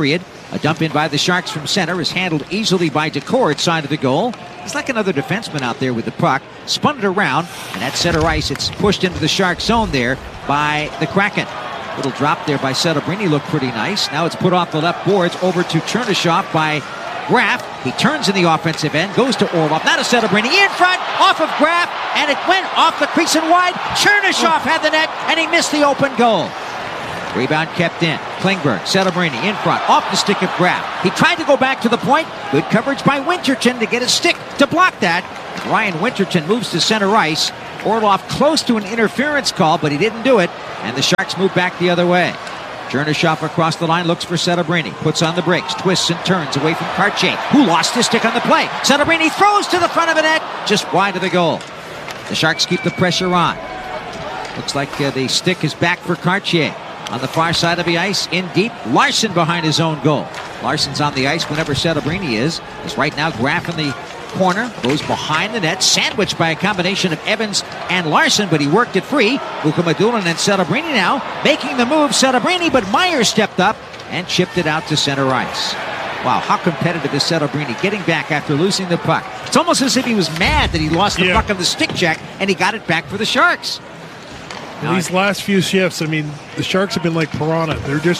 A dump in by the Sharks from center is handled easily by Decord side of the goal. He's like another defenseman out there with the puck. Spun it around, and at center ice, it's pushed into the Shark zone there by the Kraken. Little drop there by Celebrini looked pretty nice. Now it's put off the left boards over to Chernyshov by Graf. He turns in the offensive end, goes to Orlov. Now to Celebrini in front, off of Graf, and it went off the crease and wide. Chernyshov had the net, and he missed the open goal. Rebound kept in. Klingberg, Celebrini in front, off the stick of Graf. He tried to go back to the point. Good coverage by Winterton to get a stick to block that. Ryan Winterton moves to center ice. Orlov close to an interference call, but he didn't do it, and the Sharks move back the other way. Chernyshov across the line, looks for Celebrini, puts on the brakes, twists and turns away from Cartier, who lost his stick on the play. Celebrini throws to the front of the net, just wide of the goal. The Sharks keep the pressure on. Looks like uh, the stick is back for Cartier. On the far side of the ice, in deep, Larson behind his own goal. Larson's on the ice whenever Celebrini is. As right now, Graf in the corner, goes behind the net, sandwiched by a combination of Evans and Larson, but he worked it free. Mukhamadullin and Celebrini now making the move. Celebrini, but Myers stepped up and chipped it out to center ice. Wow, how competitive is Celebrini getting back after losing the puck. It's almost as if he was mad that he lost the yeah. puck on the stick check, and he got it back for the Sharks. Now, these last few shifts, I mean, the Sharks have been like piranha. They're just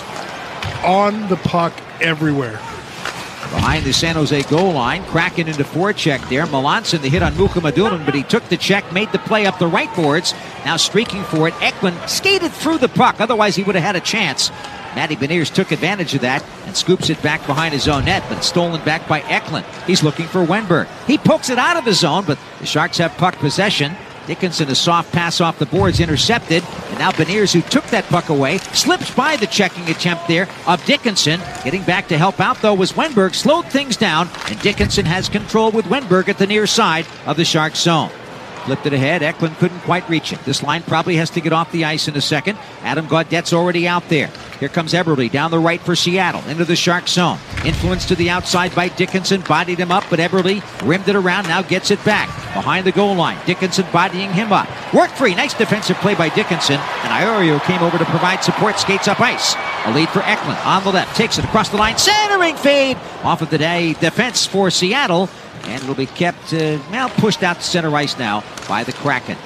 on the puck everywhere. Behind the San Jose goal line, Kraken into forecheck there. Melanson the hit on Mukhamadullin, but he took the check, made the play up the right boards. Now streaking for it. Eklund skated through the puck. Otherwise, he would have had a chance. Matty Beniers took advantage of that and scoops it back behind his own net, but stolen back by Eklund. He's looking for Wenberg. He pokes it out of the zone, but the Sharks have puck possession. Dickinson, a soft pass off the boards, intercepted. And now Beniers, who took that puck away, slips by the checking attempt there of Dickinson. Getting back to help out, though, was Wenberg. Slowed things down, and Dickinson has control with Wenberg at the near side of the Sharks zone. Flipped it ahead. Eklund couldn't quite reach it. This line probably has to get off the ice in a second. Adam Gaudette's already out there. Here comes Eberle down the right for Seattle into the Shark zone. Influence to the outside by Dickinson. Bodied him up, but Eberle rimmed it around. Now gets it back behind the goal line. Dickinson bodying him up. Work free. Nice defensive play by Dickinson. And Iorio came over to provide support. Skates up ice. A lead for Eklund on the left. Takes it across the line. Centering fade off of the day defense for Seattle. And it'll be kept, uh, well, pushed out to center ice now by the Kraken.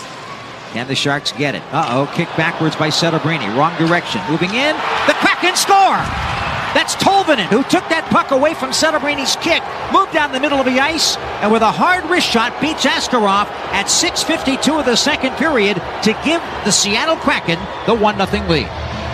Can the Sharks get it? Uh-oh, kicked backwards by Celebrini. Wrong direction. Moving in. The Kraken score! That's Tolvanen, who took that puck away from Celebrini's kick, moved down the middle of the ice, and with a hard wrist shot, beats Askarov at six fifty-two of the second period to give the Seattle Kraken the one nothing lead.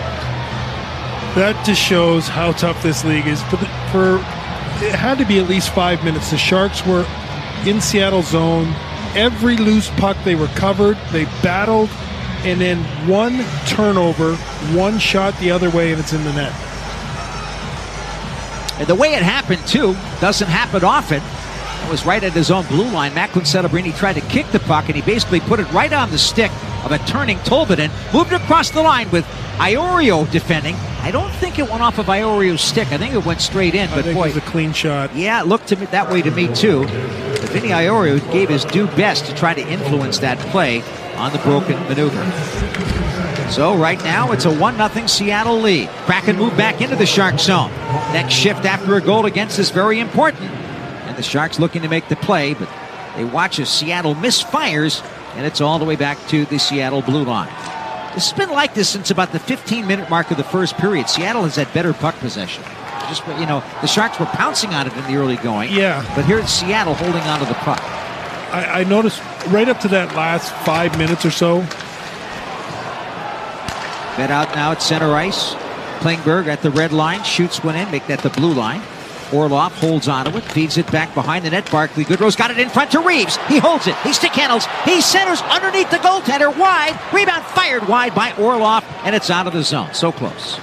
That just shows how tough this league is. For, the, for it had to be at least five minutes. The Sharks were in Seattle zone. Every loose puck, they were covered. They battled. And then one turnover, one shot the other way, and it's in the net. And the way it happened, too, doesn't happen often. It was right at his own blue line. Macklin Celebrini tried to kick the puck, and he basically put it right on the stick of a turning Tolvanen. Moved across the line with Iorio defending. I don't think it went off of Iorio's stick. I think it went straight in. But I think boy, it was a clean shot. Yeah, it looked to me, that way to me, too. But Vinny Iorio gave his due best to try to influence that play on the broken maneuver. So right now it's a one nothing Seattle lead. Kraken move back into the Shark zone. Next shift after a goal against is very important. And the Sharks looking to make the play, but they watch as Seattle misfires, and it's all the way back to the Seattle blue line. This has been like this since about the fifteen minute mark of the first period. Seattle has had better puck possession. Just, you know, the Sharks were pouncing on it in the early going. Yeah. But here's Seattle holding on to the puck. I, I noticed right up to that last five minutes or so. Fed out now at center ice. Klingberg at the red line, shoots one in, make that the blue line. Orlov holds onto it, feeds it back behind the net. Barclay Goodrow's got it in front to Reeves. He holds it, he stick handles, he centers underneath the goaltender, wide. Rebound fired wide by Orlov, and it's out of the zone. So close.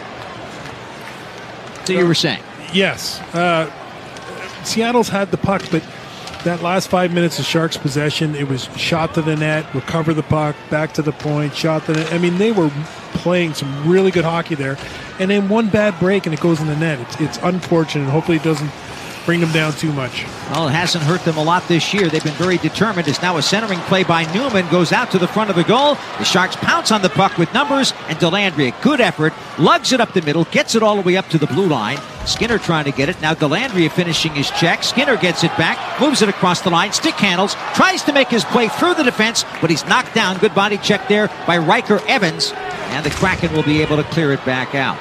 So you were saying? Yes. Uh, Seattle's had the puck, but that last five minutes of Sharks possession, it was shot to the net, recover the puck, back to the point, shot to the net. I mean, they were playing some really good hockey there. And then one bad break and it goes in the net. It's, it's unfortunate. Hopefully it doesn't bring them down too much. Well, it hasn't hurt them a lot this year. They've been very determined. It's now a centering play by Newman. Goes out to the front of the goal. The Sharks pounce on the puck with numbers, and Dellandrea, good effort, lugs it up the middle, gets it all the way up to the blue line. Skinner trying to get it. Now Dellandrea finishing his check. Skinner gets it back, moves it across the line, stick handles, tries to make his play through the defense, but he's knocked down. Good body check there by Riker Evans, and the Kraken will be able to clear it back out.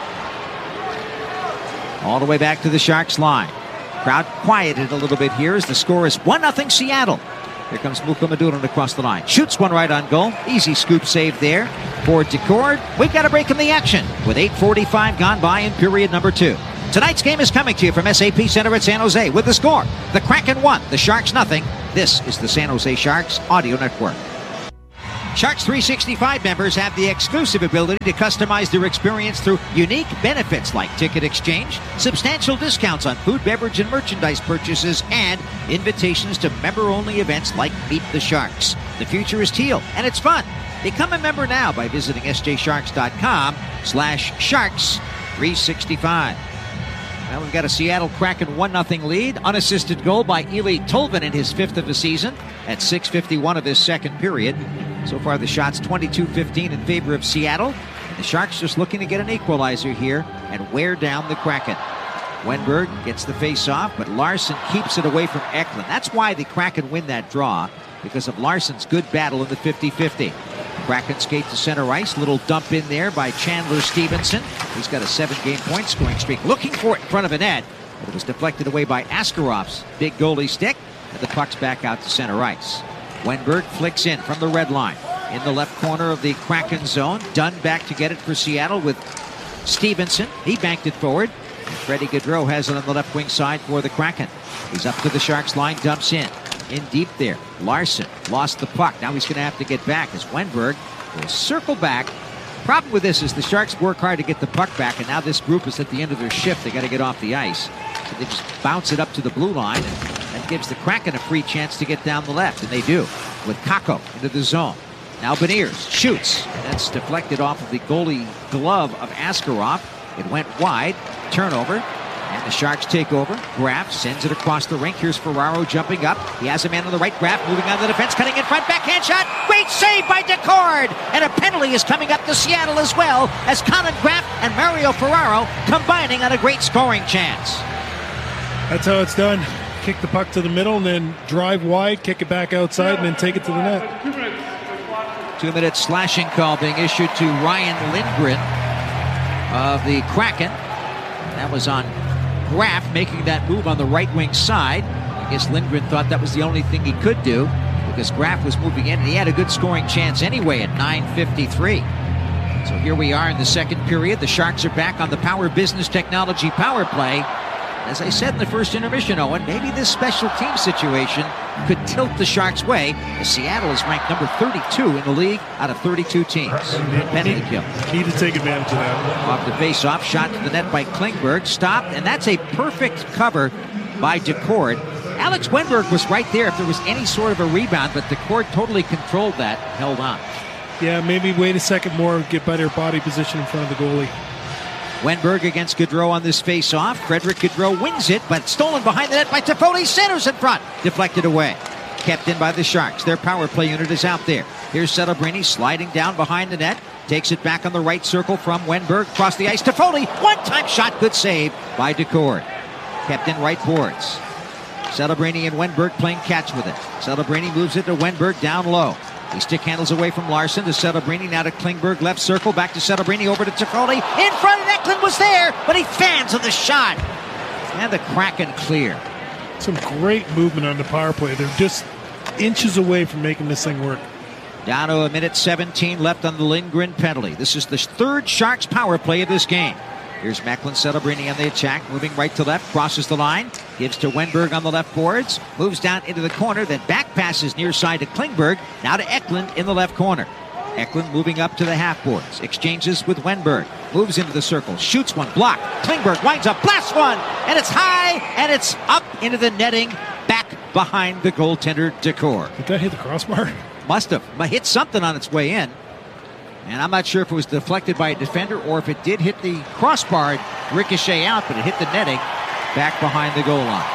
All the way back to the Sharks line. Crowd quieted a little bit here as the score is one nothing Seattle. Here comes Mikko Madurin across the line. Shoots one right on goal. Easy scoop save there for Decord. We've got a break in the action with eight forty-five gone by in period number two. Tonight's game is coming to you from S A P Center at San Jose with the score. The Kraken one, the Sharks nothing. This is the San Jose Sharks Audio Network. Sharks three sixty-five members have the exclusive ability to customize their experience through unique benefits like ticket exchange, substantial discounts on food, beverage, and merchandise purchases, and invitations to member-only events like Meet the Sharks. The future is teal, and it's fun. Become a member now by visiting sjsharks.com slash sharks 365. Now we've got a Seattle Kraken one nothing lead. Unassisted goal by Eeli Tolvanen, his fifth of the season, at six fifty-one of this second period. So far the shots twenty-two fifteen in favor of Seattle. And the Sharks just looking to get an equalizer here and wear down the Kraken. Wenberg gets the face-off, but Larson keeps it away from Eklund. That's why the Kraken win that draw, because of Larson's good battle in the fifty-fifty. Kraken skate to center ice. Little dump in there by Chandler Stevenson. He's got a seven-game point scoring streak. Looking for it in front of a net, but it was deflected away by Askarov's big goalie stick, and the puck's back out to center ice. Wenberg flicks in from the red line. In the left corner of the Kraken zone. Dunn back to get it for Seattle with Stevenson. He banked it forward. And Freddie Gaudreau has it on the left wing side for the Kraken. He's up to the Sharks line, dumps in. In deep there. Larson lost the puck. Now he's going to have to get back as Wenberg will circle back. Problem with this is the Sharks work hard to get the puck back, and now this group is at the end of their shift. They got to get off the ice. So they just bounce it up to the blue line, and that gives the Kraken a free chance to get down the left, and they do with Kakko into the zone. Now Beniers shoots. That's deflected off of the goalie glove of Askarov. It went wide. Turnover. And the Sharks take over. Graf sends it across the rink. Here's Ferraro jumping up. He has a man on the right. Graf moving on the defense, cutting in front. Backhand shot. Great save by Decord. And a penalty is coming up to Seattle as well as Colin Graf and Mario Ferraro combining on a great scoring chance. That's how it's done. Kick the puck to the middle and then drive wide, kick it back outside, and then take it to the net. Two-minute slashing call being issued to Ryan Lindgren of the Kraken. That was on Graf making that move on the right wing side. I guess Lindgren thought that was the only thing he could do because Graf was moving in and he had a good scoring chance anyway at nine fifty-three. So here we are in the second period. The Sharks are back on the Power Business Technology power play. As I said in the first intermission, Owen, maybe this special team situation could tilt the Sharks' way, as Seattle is ranked number thirty-two in the league out of thirty-two teams. Penalty kill. Need to take advantage of that. Off the face-off, shot to the net by Klingberg, stopped, and that's a perfect cover by Decord. Alex Wenberg was right there if there was any sort of a rebound, but Decord totally controlled that, held on. Yeah, maybe wait a second more, get better body position in front of the goalie. Wenberg against Gaudreau on this face-off. Frederick Gaudreau wins it, but stolen behind the net by Toffoli. Centers in front. Deflected away. Kept in by the Sharks. Their power play unit is out there. Here's Celebrini sliding down behind the net. Takes it back on the right circle from Wenberg. Across the ice. Toffoli. One-time shot. Good save by Decord. Kept in right boards. Celebrini and Wenberg playing catch with it. Celebrini moves it to Wenberg down low. He stick handles away from Larson to Celebrini, now to Klingberg, left circle, back to Celebrini, over to Toffoli. In front, and Eklund was there, but he fans on the shot. And the Kraken clear. Some great movement on the power play. They're just inches away from making this thing work. Down to a minute seventeen left on the Lindgren penalty. This is the third Sharks power play of this game. Here's Macklin Celebrini on the attack, moving right to left, crosses the line, gives to Wenberg on the left boards, moves down into the corner, then back passes near side to Klingberg, now to Eklund in the left corner. Eklund moving up to the half boards, exchanges with Wenberg, moves into the circle, shoots one, blocked. Klingberg winds up, blasts one, and it's high, and it's up into the netting, back behind the goaltender Decord. Did that hit the crossbar? Must have. Hit something on its way in. And I'm not sure if it was deflected by a defender or if it did hit the crossbar, ricochet out, but it hit the netting back behind the goal line.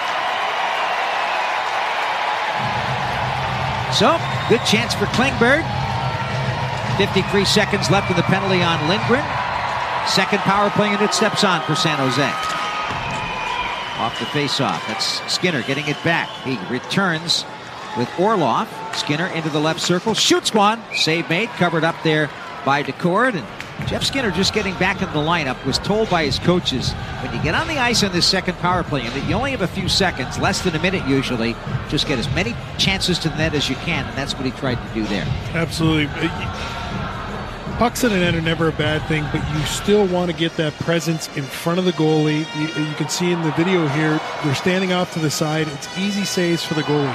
So, good chance for Klingberg. fifty-three seconds left in the penalty on Lindgren. Second power play, and it steps on for San Jose. Off the face-off. That's Skinner getting it back. He returns with Orlov. Skinner into the left circle. Shoots one. Save made. Covered up there by Decord. And Jeff Skinner, just getting back in the lineup, was told by his coaches, when you get on the ice on this second power play, and you only have a few seconds, less than a minute usually, just get as many chances to the net as you can, and that's what he tried to do there. Absolutely. Pucks in the net are never a bad thing, but you still want to get that presence in front of the goalie. You, you can see in the video here, they're standing off to the side. It's easy saves for the goalie.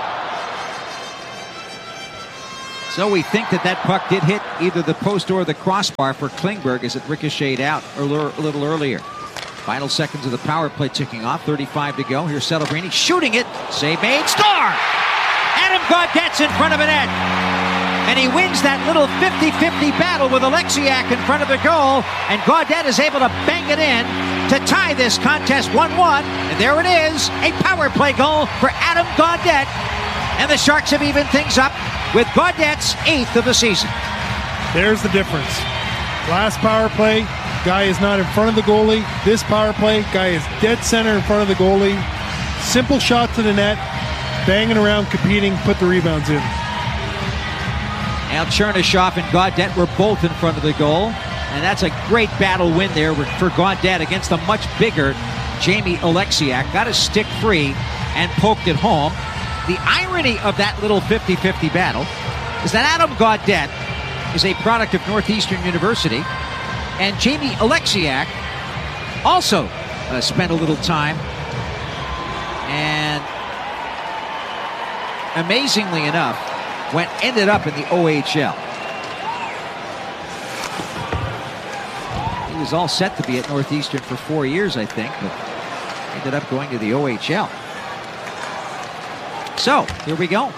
So we think that that puck did hit either the post or the crossbar for Klingberg as it ricocheted out a little earlier. Final seconds of the power play ticking off. thirty-five to go. Here's Celebrini shooting it. Save made. Score! Adam Gaudette's in front of a net. And he wins that little fifty-fifty battle with Alexiak in front of the goal. And Gaudette is able to bang it in to tie this contest one one. And there it is, a power play goal for Adam Gaudette. And the Sharks have evened things up with Gaudette's eighth of the season. There's the difference. Last power play, guy is not in front of the goalie. This power play, guy is dead center in front of the goalie. Simple shot to the net, banging around, competing, put the rebounds in. Now Chernyshov and Gaudette were both in front of the goal. And that's a great battle win there for Gaudette against a much bigger Jamie Alexiak. Got his stick free and poked it home. The irony of that little fifty-fifty battle is that Adam Gaudette is a product of Northeastern University, and Jamie Alexiak also uh, spent a little time, and amazingly enough, went ended up in the O H L. He was all set to be at Northeastern for four years, I think, but ended up going to the O H L. So, here we go.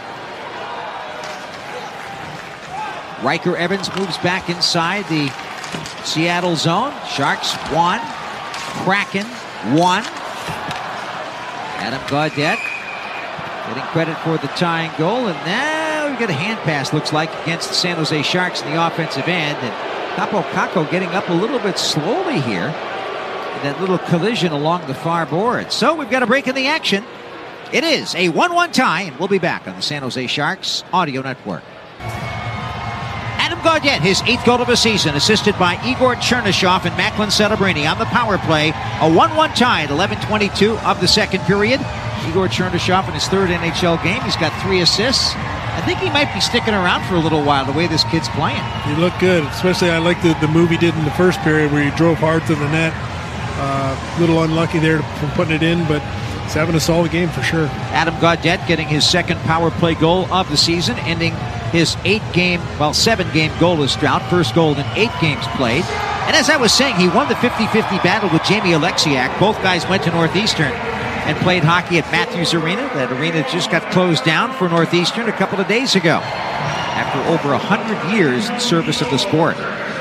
Riker Evans moves back inside the Seattle zone. Sharks one. Kraken one. Adam Gaudette getting credit for the tying goal. And now we get a hand pass, looks like, against the San Jose Sharks in the offensive end. And Kaapo Kakko getting up a little bit slowly here. That little collision along the far board. So we've got a break in the action. It is a one one tie, and we'll be back on the San Jose Sharks Audio Network. Adam Gaudette, his eighth goal of the season, assisted by Igor Chernyshov and Macklin Celebrini on the power play. A one one tie at eleven twenty-two of the second period. Igor Chernyshov in his third N H L game. He's got three assists. I think he might be sticking around for a little while, the way this kid's playing. He looked good, especially I like the, the move he did in the first period where he drove hard to the net. A uh, little unlucky there from putting it in, but he's having a solid game for sure. Adam Gaudette getting his second power play goal of the season, ending his eight-game, well, seven-game goalless drought. First goal in eight games played. And as I was saying, he won the fifty-fifty battle with Jamie Alexiak. Both guys went to Northeastern and played hockey at Matthews Arena. That arena just got closed down for Northeastern a couple of days ago after over one hundred years in service of the sport.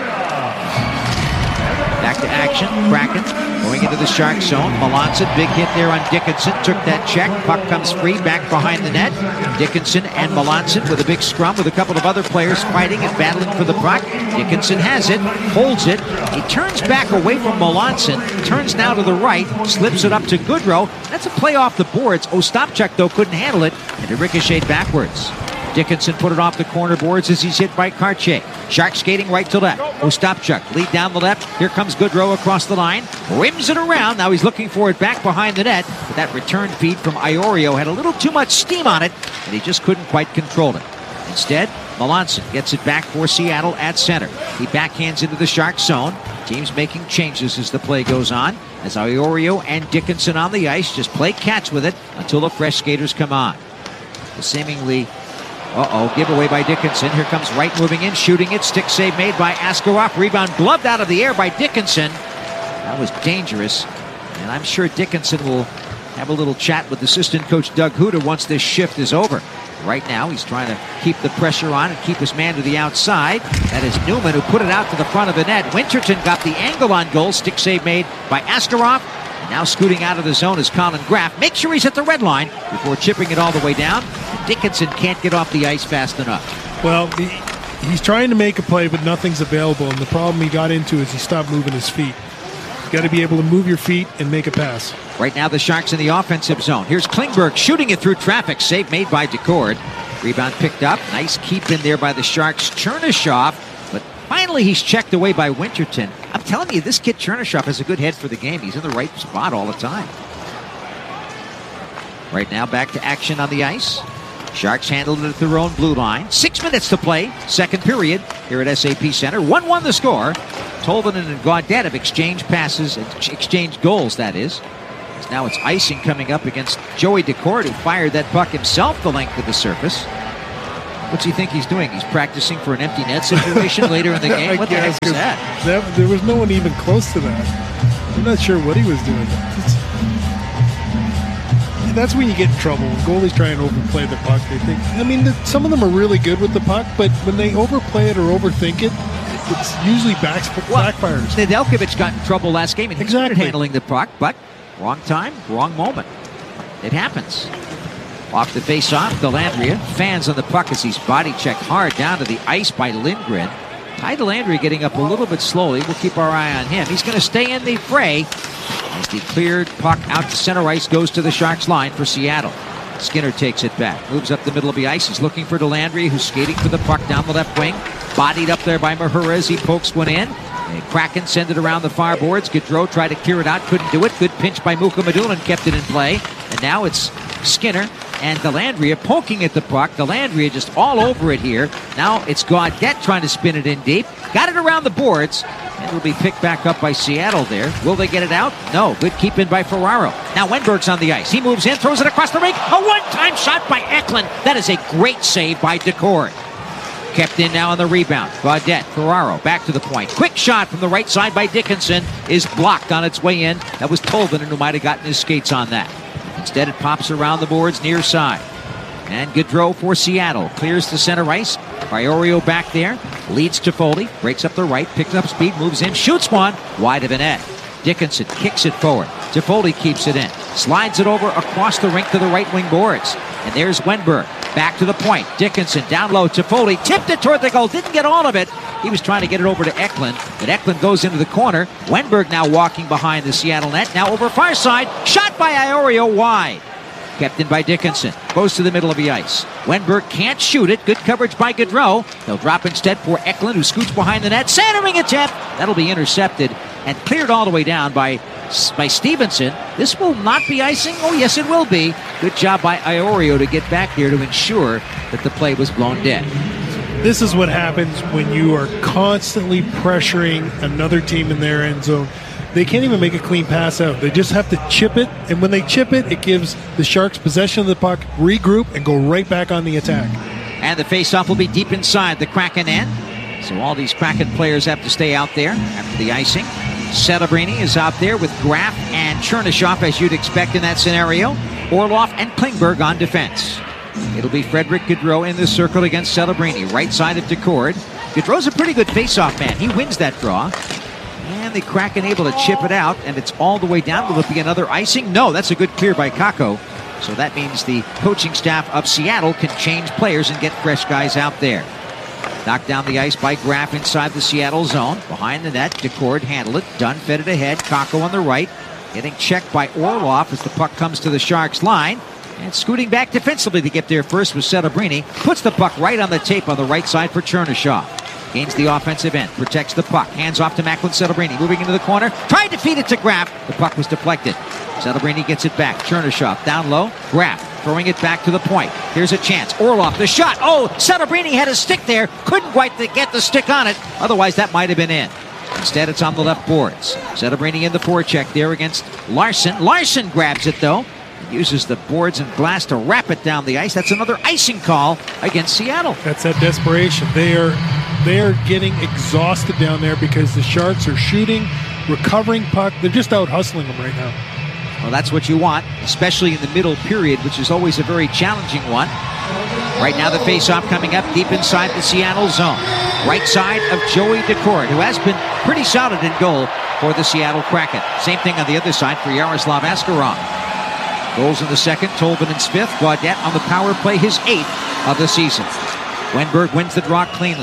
Back to action. Kraken going into the Shark zone. Melanson, big hit there on Dickinson. Took that check. Puck comes free back behind the net. Dickinson and Melanson with a big scrum with a couple of other players fighting and battling for the puck. Dickinson has it, holds it. He turns back away from Melanson. Turns now to the right. Slips it up to Goodrow. That's a play off the boards. Ostapchuk, though, couldn't handle it, and it ricocheted backwards. Dickinson put it off the corner boards as he's hit by Cartier. Sharks skating right to left. Ostapchuk lead down the left. Here comes Goodrow across the line. Rims it around. Now he's looking for it back behind the net. But that return feed from Iorio had a little too much steam on it, and he just couldn't quite control it. Instead, Melanson gets it back for Seattle at center. He backhands into the Sharks zone. Teams making changes as the play goes on. As Iorio and Dickinson on the ice just play catch with it until the fresh skaters come on. The seemingly Uh-oh, giveaway by Dickinson. Here comes Wright moving in, shooting it. Stick save made by Askarov. Rebound gloved out of the air by Dickinson. That was dangerous. And I'm sure Dickinson will have a little chat with assistant coach Doug Huda once this shift is over. Right now, he's trying to keep the pressure on and keep his man to the outside. That is Newman, who put it out to the front of the net. Winterton got the angle on goal. Stick save made by Askarov. Now scooting out of the zone is Colin Graff. Make sure he's at the red line before chipping it all the way down. Dickinson can't get off the ice fast enough. Well, he, he's trying to make a play, but nothing's available. And the problem he got into is he stopped moving his feet. You got to be able to move your feet and make a pass. Right now, the Sharks in the offensive zone. Here's Klingberg shooting it through traffic. Save made by Decord. Rebound picked up. Nice keep in there by the Sharks. Chernishoff. But finally, he's checked away by Winterton. I'm telling you, this kid Chernishoff has a good head for the game. He's in the right spot all the time. Right now, back to action on the ice. Sharks handled it at their own blue line. Six minutes to play. Second period here at S A P Center. one one the score. Tolvanen and Gaudette have exchanged passes, exchanged goals, that is. Now it's icing coming up against Joey Decord, who fired that puck himself the length of the surface. What's he think he's doing? He's practicing for an empty net situation later in the game? What the heck is that? that? There was no one even close to that. I'm not sure what he was doing. It's, that's when you get in trouble. When goalies try and overplay the puck, they think, I mean, the, some of them are really good with the puck, but when they overplay it or overthink it, it's usually back, well, backfires. Nedeljkovic got in trouble last game, and he exactly. started handling the puck, but wrong time, wrong moment. It happens. Off the face-off, Dellandrea fans on the puck as he's body checked hard down to the ice by Lindgren. Ty Dellandrea getting up a little bit slowly. We'll keep our eye on him. He's going to stay in the fray as the cleared puck out to center ice goes to the Sharks line for Seattle. Skinner takes it back, moves up the middle of the ice. He's looking for Dellandrea, who's skating for the puck down the left wing. Bodied up there by Mahrez. He pokes one in. And Kraken send it around the far boards. Gaudreau tried to clear it out, couldn't do it. Good pinch by Muka Madulin, kept it in play. And now it's Skinner and Dellandrea poking at the puck. Dellandrea just all over it here. Now it's Gaudette trying to spin it in deep. Got it around the boards. And it'll be picked back up by Seattle there. Will they get it out? No. Good keep in by Ferraro. Now Wenberg's on the ice. He moves in, throws it across the rink. A one-time shot by Eklund. That is a great save by Decord. Kept in now on the rebound. Gaudette, Ferraro, back to the point. Quick shot from the right side by Dickinson is blocked on its way in. That was Tolvanen who might have gotten his skates on that. Instead, it pops around the boards near side. And Gaudreau for Seattle. Clears to center ice. Iorio back there. Leads to Foley. Breaks up the right. Picks up speed. Moves in. Shoots one. Wide of the net. Dickinson kicks it forward. Toffoli keeps it in. Slides it over across the rink to the right wing boards. And there's Wenberg. Back to the point. Dickinson down low. Toffoli tipped it toward the goal. Didn't get all of it. He was trying to get it over to Eklund. But Eklund goes into the corner. Wenberg now walking behind the Seattle net. Now over far side. Shot by Iorio wide. Kept in by Dickinson. Goes to the middle of the ice. Wenberg can't shoot it. Good coverage by Gaudreau. They'll drop instead for Eklund, who scoots behind the net. Centering attempt. That'll be intercepted and cleared all the way down by, by Stevenson. This will not be icing. Oh, yes, it will be. Good job by Iorio to get back there to ensure that the play was blown dead. This is what happens when you are constantly pressuring another team in their end zone. They can't even make a clean pass out. They just have to chip it, and when they chip it, it gives the Sharks possession of the puck, regroup, and go right back on the attack. And the faceoff will be deep inside the Kraken end. So all these Kraken players have to stay out there after the icing. Celebrini is out there with Graf and Chernishoff, as you'd expect in that scenario. Orlov and Klingberg on defense. It'll be Frederick Gaudreau in the circle against Celebrini. Right side of Decord. Gaudreau's a pretty good faceoff man. He wins that draw. And the Kraken able to chip it out, and it's all the way down. Will it be another icing? No, that's a good clear by Kakko. So that means the coaching staff of Seattle can change players and get fresh guys out there. Knocked down the ice by Graf inside the Seattle zone. Behind the net, Decord handled it. Dunn fed it ahead. Kakko on the right. Getting checked by Orlov as the puck comes to the Sharks line. And scooting back defensively to get there first was Celebrini. Puts the puck right on the tape on the right side for Chernishoff. Gains the offensive end. Protects the puck. Hands off to Macklin Celebrini. Moving into the corner. Tried to feed it to Graf. The puck was deflected. Celebrini gets it back. Chernishoff down low. Graf throwing it back to the point. Here's a chance. Orlov, the shot. Oh, Celebrini had a stick there. Couldn't quite get the stick on it. Otherwise, that might have been in. Instead, it's on the left boards. Celebrini in the forecheck there against Larson. Larson grabs it, though. Uses the boards and glass to wrap it down the ice. That's another icing call against Seattle. That's that desperation. They are, they are getting exhausted down there because the Sharks are shooting, recovering puck. They're just out hustling them right now. Well, that's what you want, especially in the middle period, which is always a very challenging one. Right now, the faceoff coming up deep inside the Seattle zone. Right side of Joey Decord, who has been pretty solid in goal for the Seattle Kraken. Same thing on the other side for Yaroslav Askarov. Goals in the second, Tolvanen's fifth. Gaudette on the power play, his eighth of the season. Wenberg wins the draw cleanly.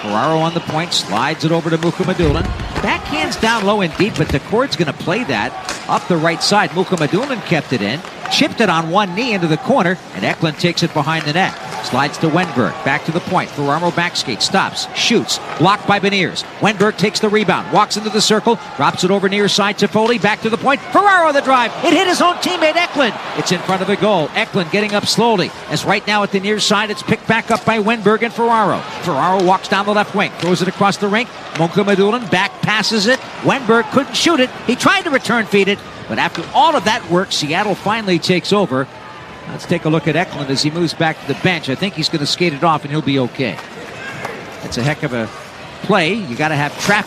Ferraro on the point, slides it over to Mukhamadullin. Backhands down low and deep, but Decord's going to play that up the right side. Mukhamadullin kept it in, chipped it on one knee into the corner, and Eklund takes it behind the net. Slides to Wenberg, back to the point. Ferraro backskate, stops, shoots, blocked by Beniers. Wenberg takes the rebound, walks into the circle, drops it over near side to Foley, back to the point. Ferraro the drive. It hit his own teammate Eklund. It's in front of the goal. Eklund getting up slowly, as right now at the near side it's picked back up by Wenberg and Ferraro. Ferraro walks down the left wing, throws it across the rink. Mukhamadullin back passes it. Wenberg couldn't shoot it. He tried to return feed it, but after all of that work, Seattle finally takes over. Let's take a look at Eklund as he moves back to the bench. I think he's going to skate it off and he'll be okay. It's a heck of a play. You got to have traffic.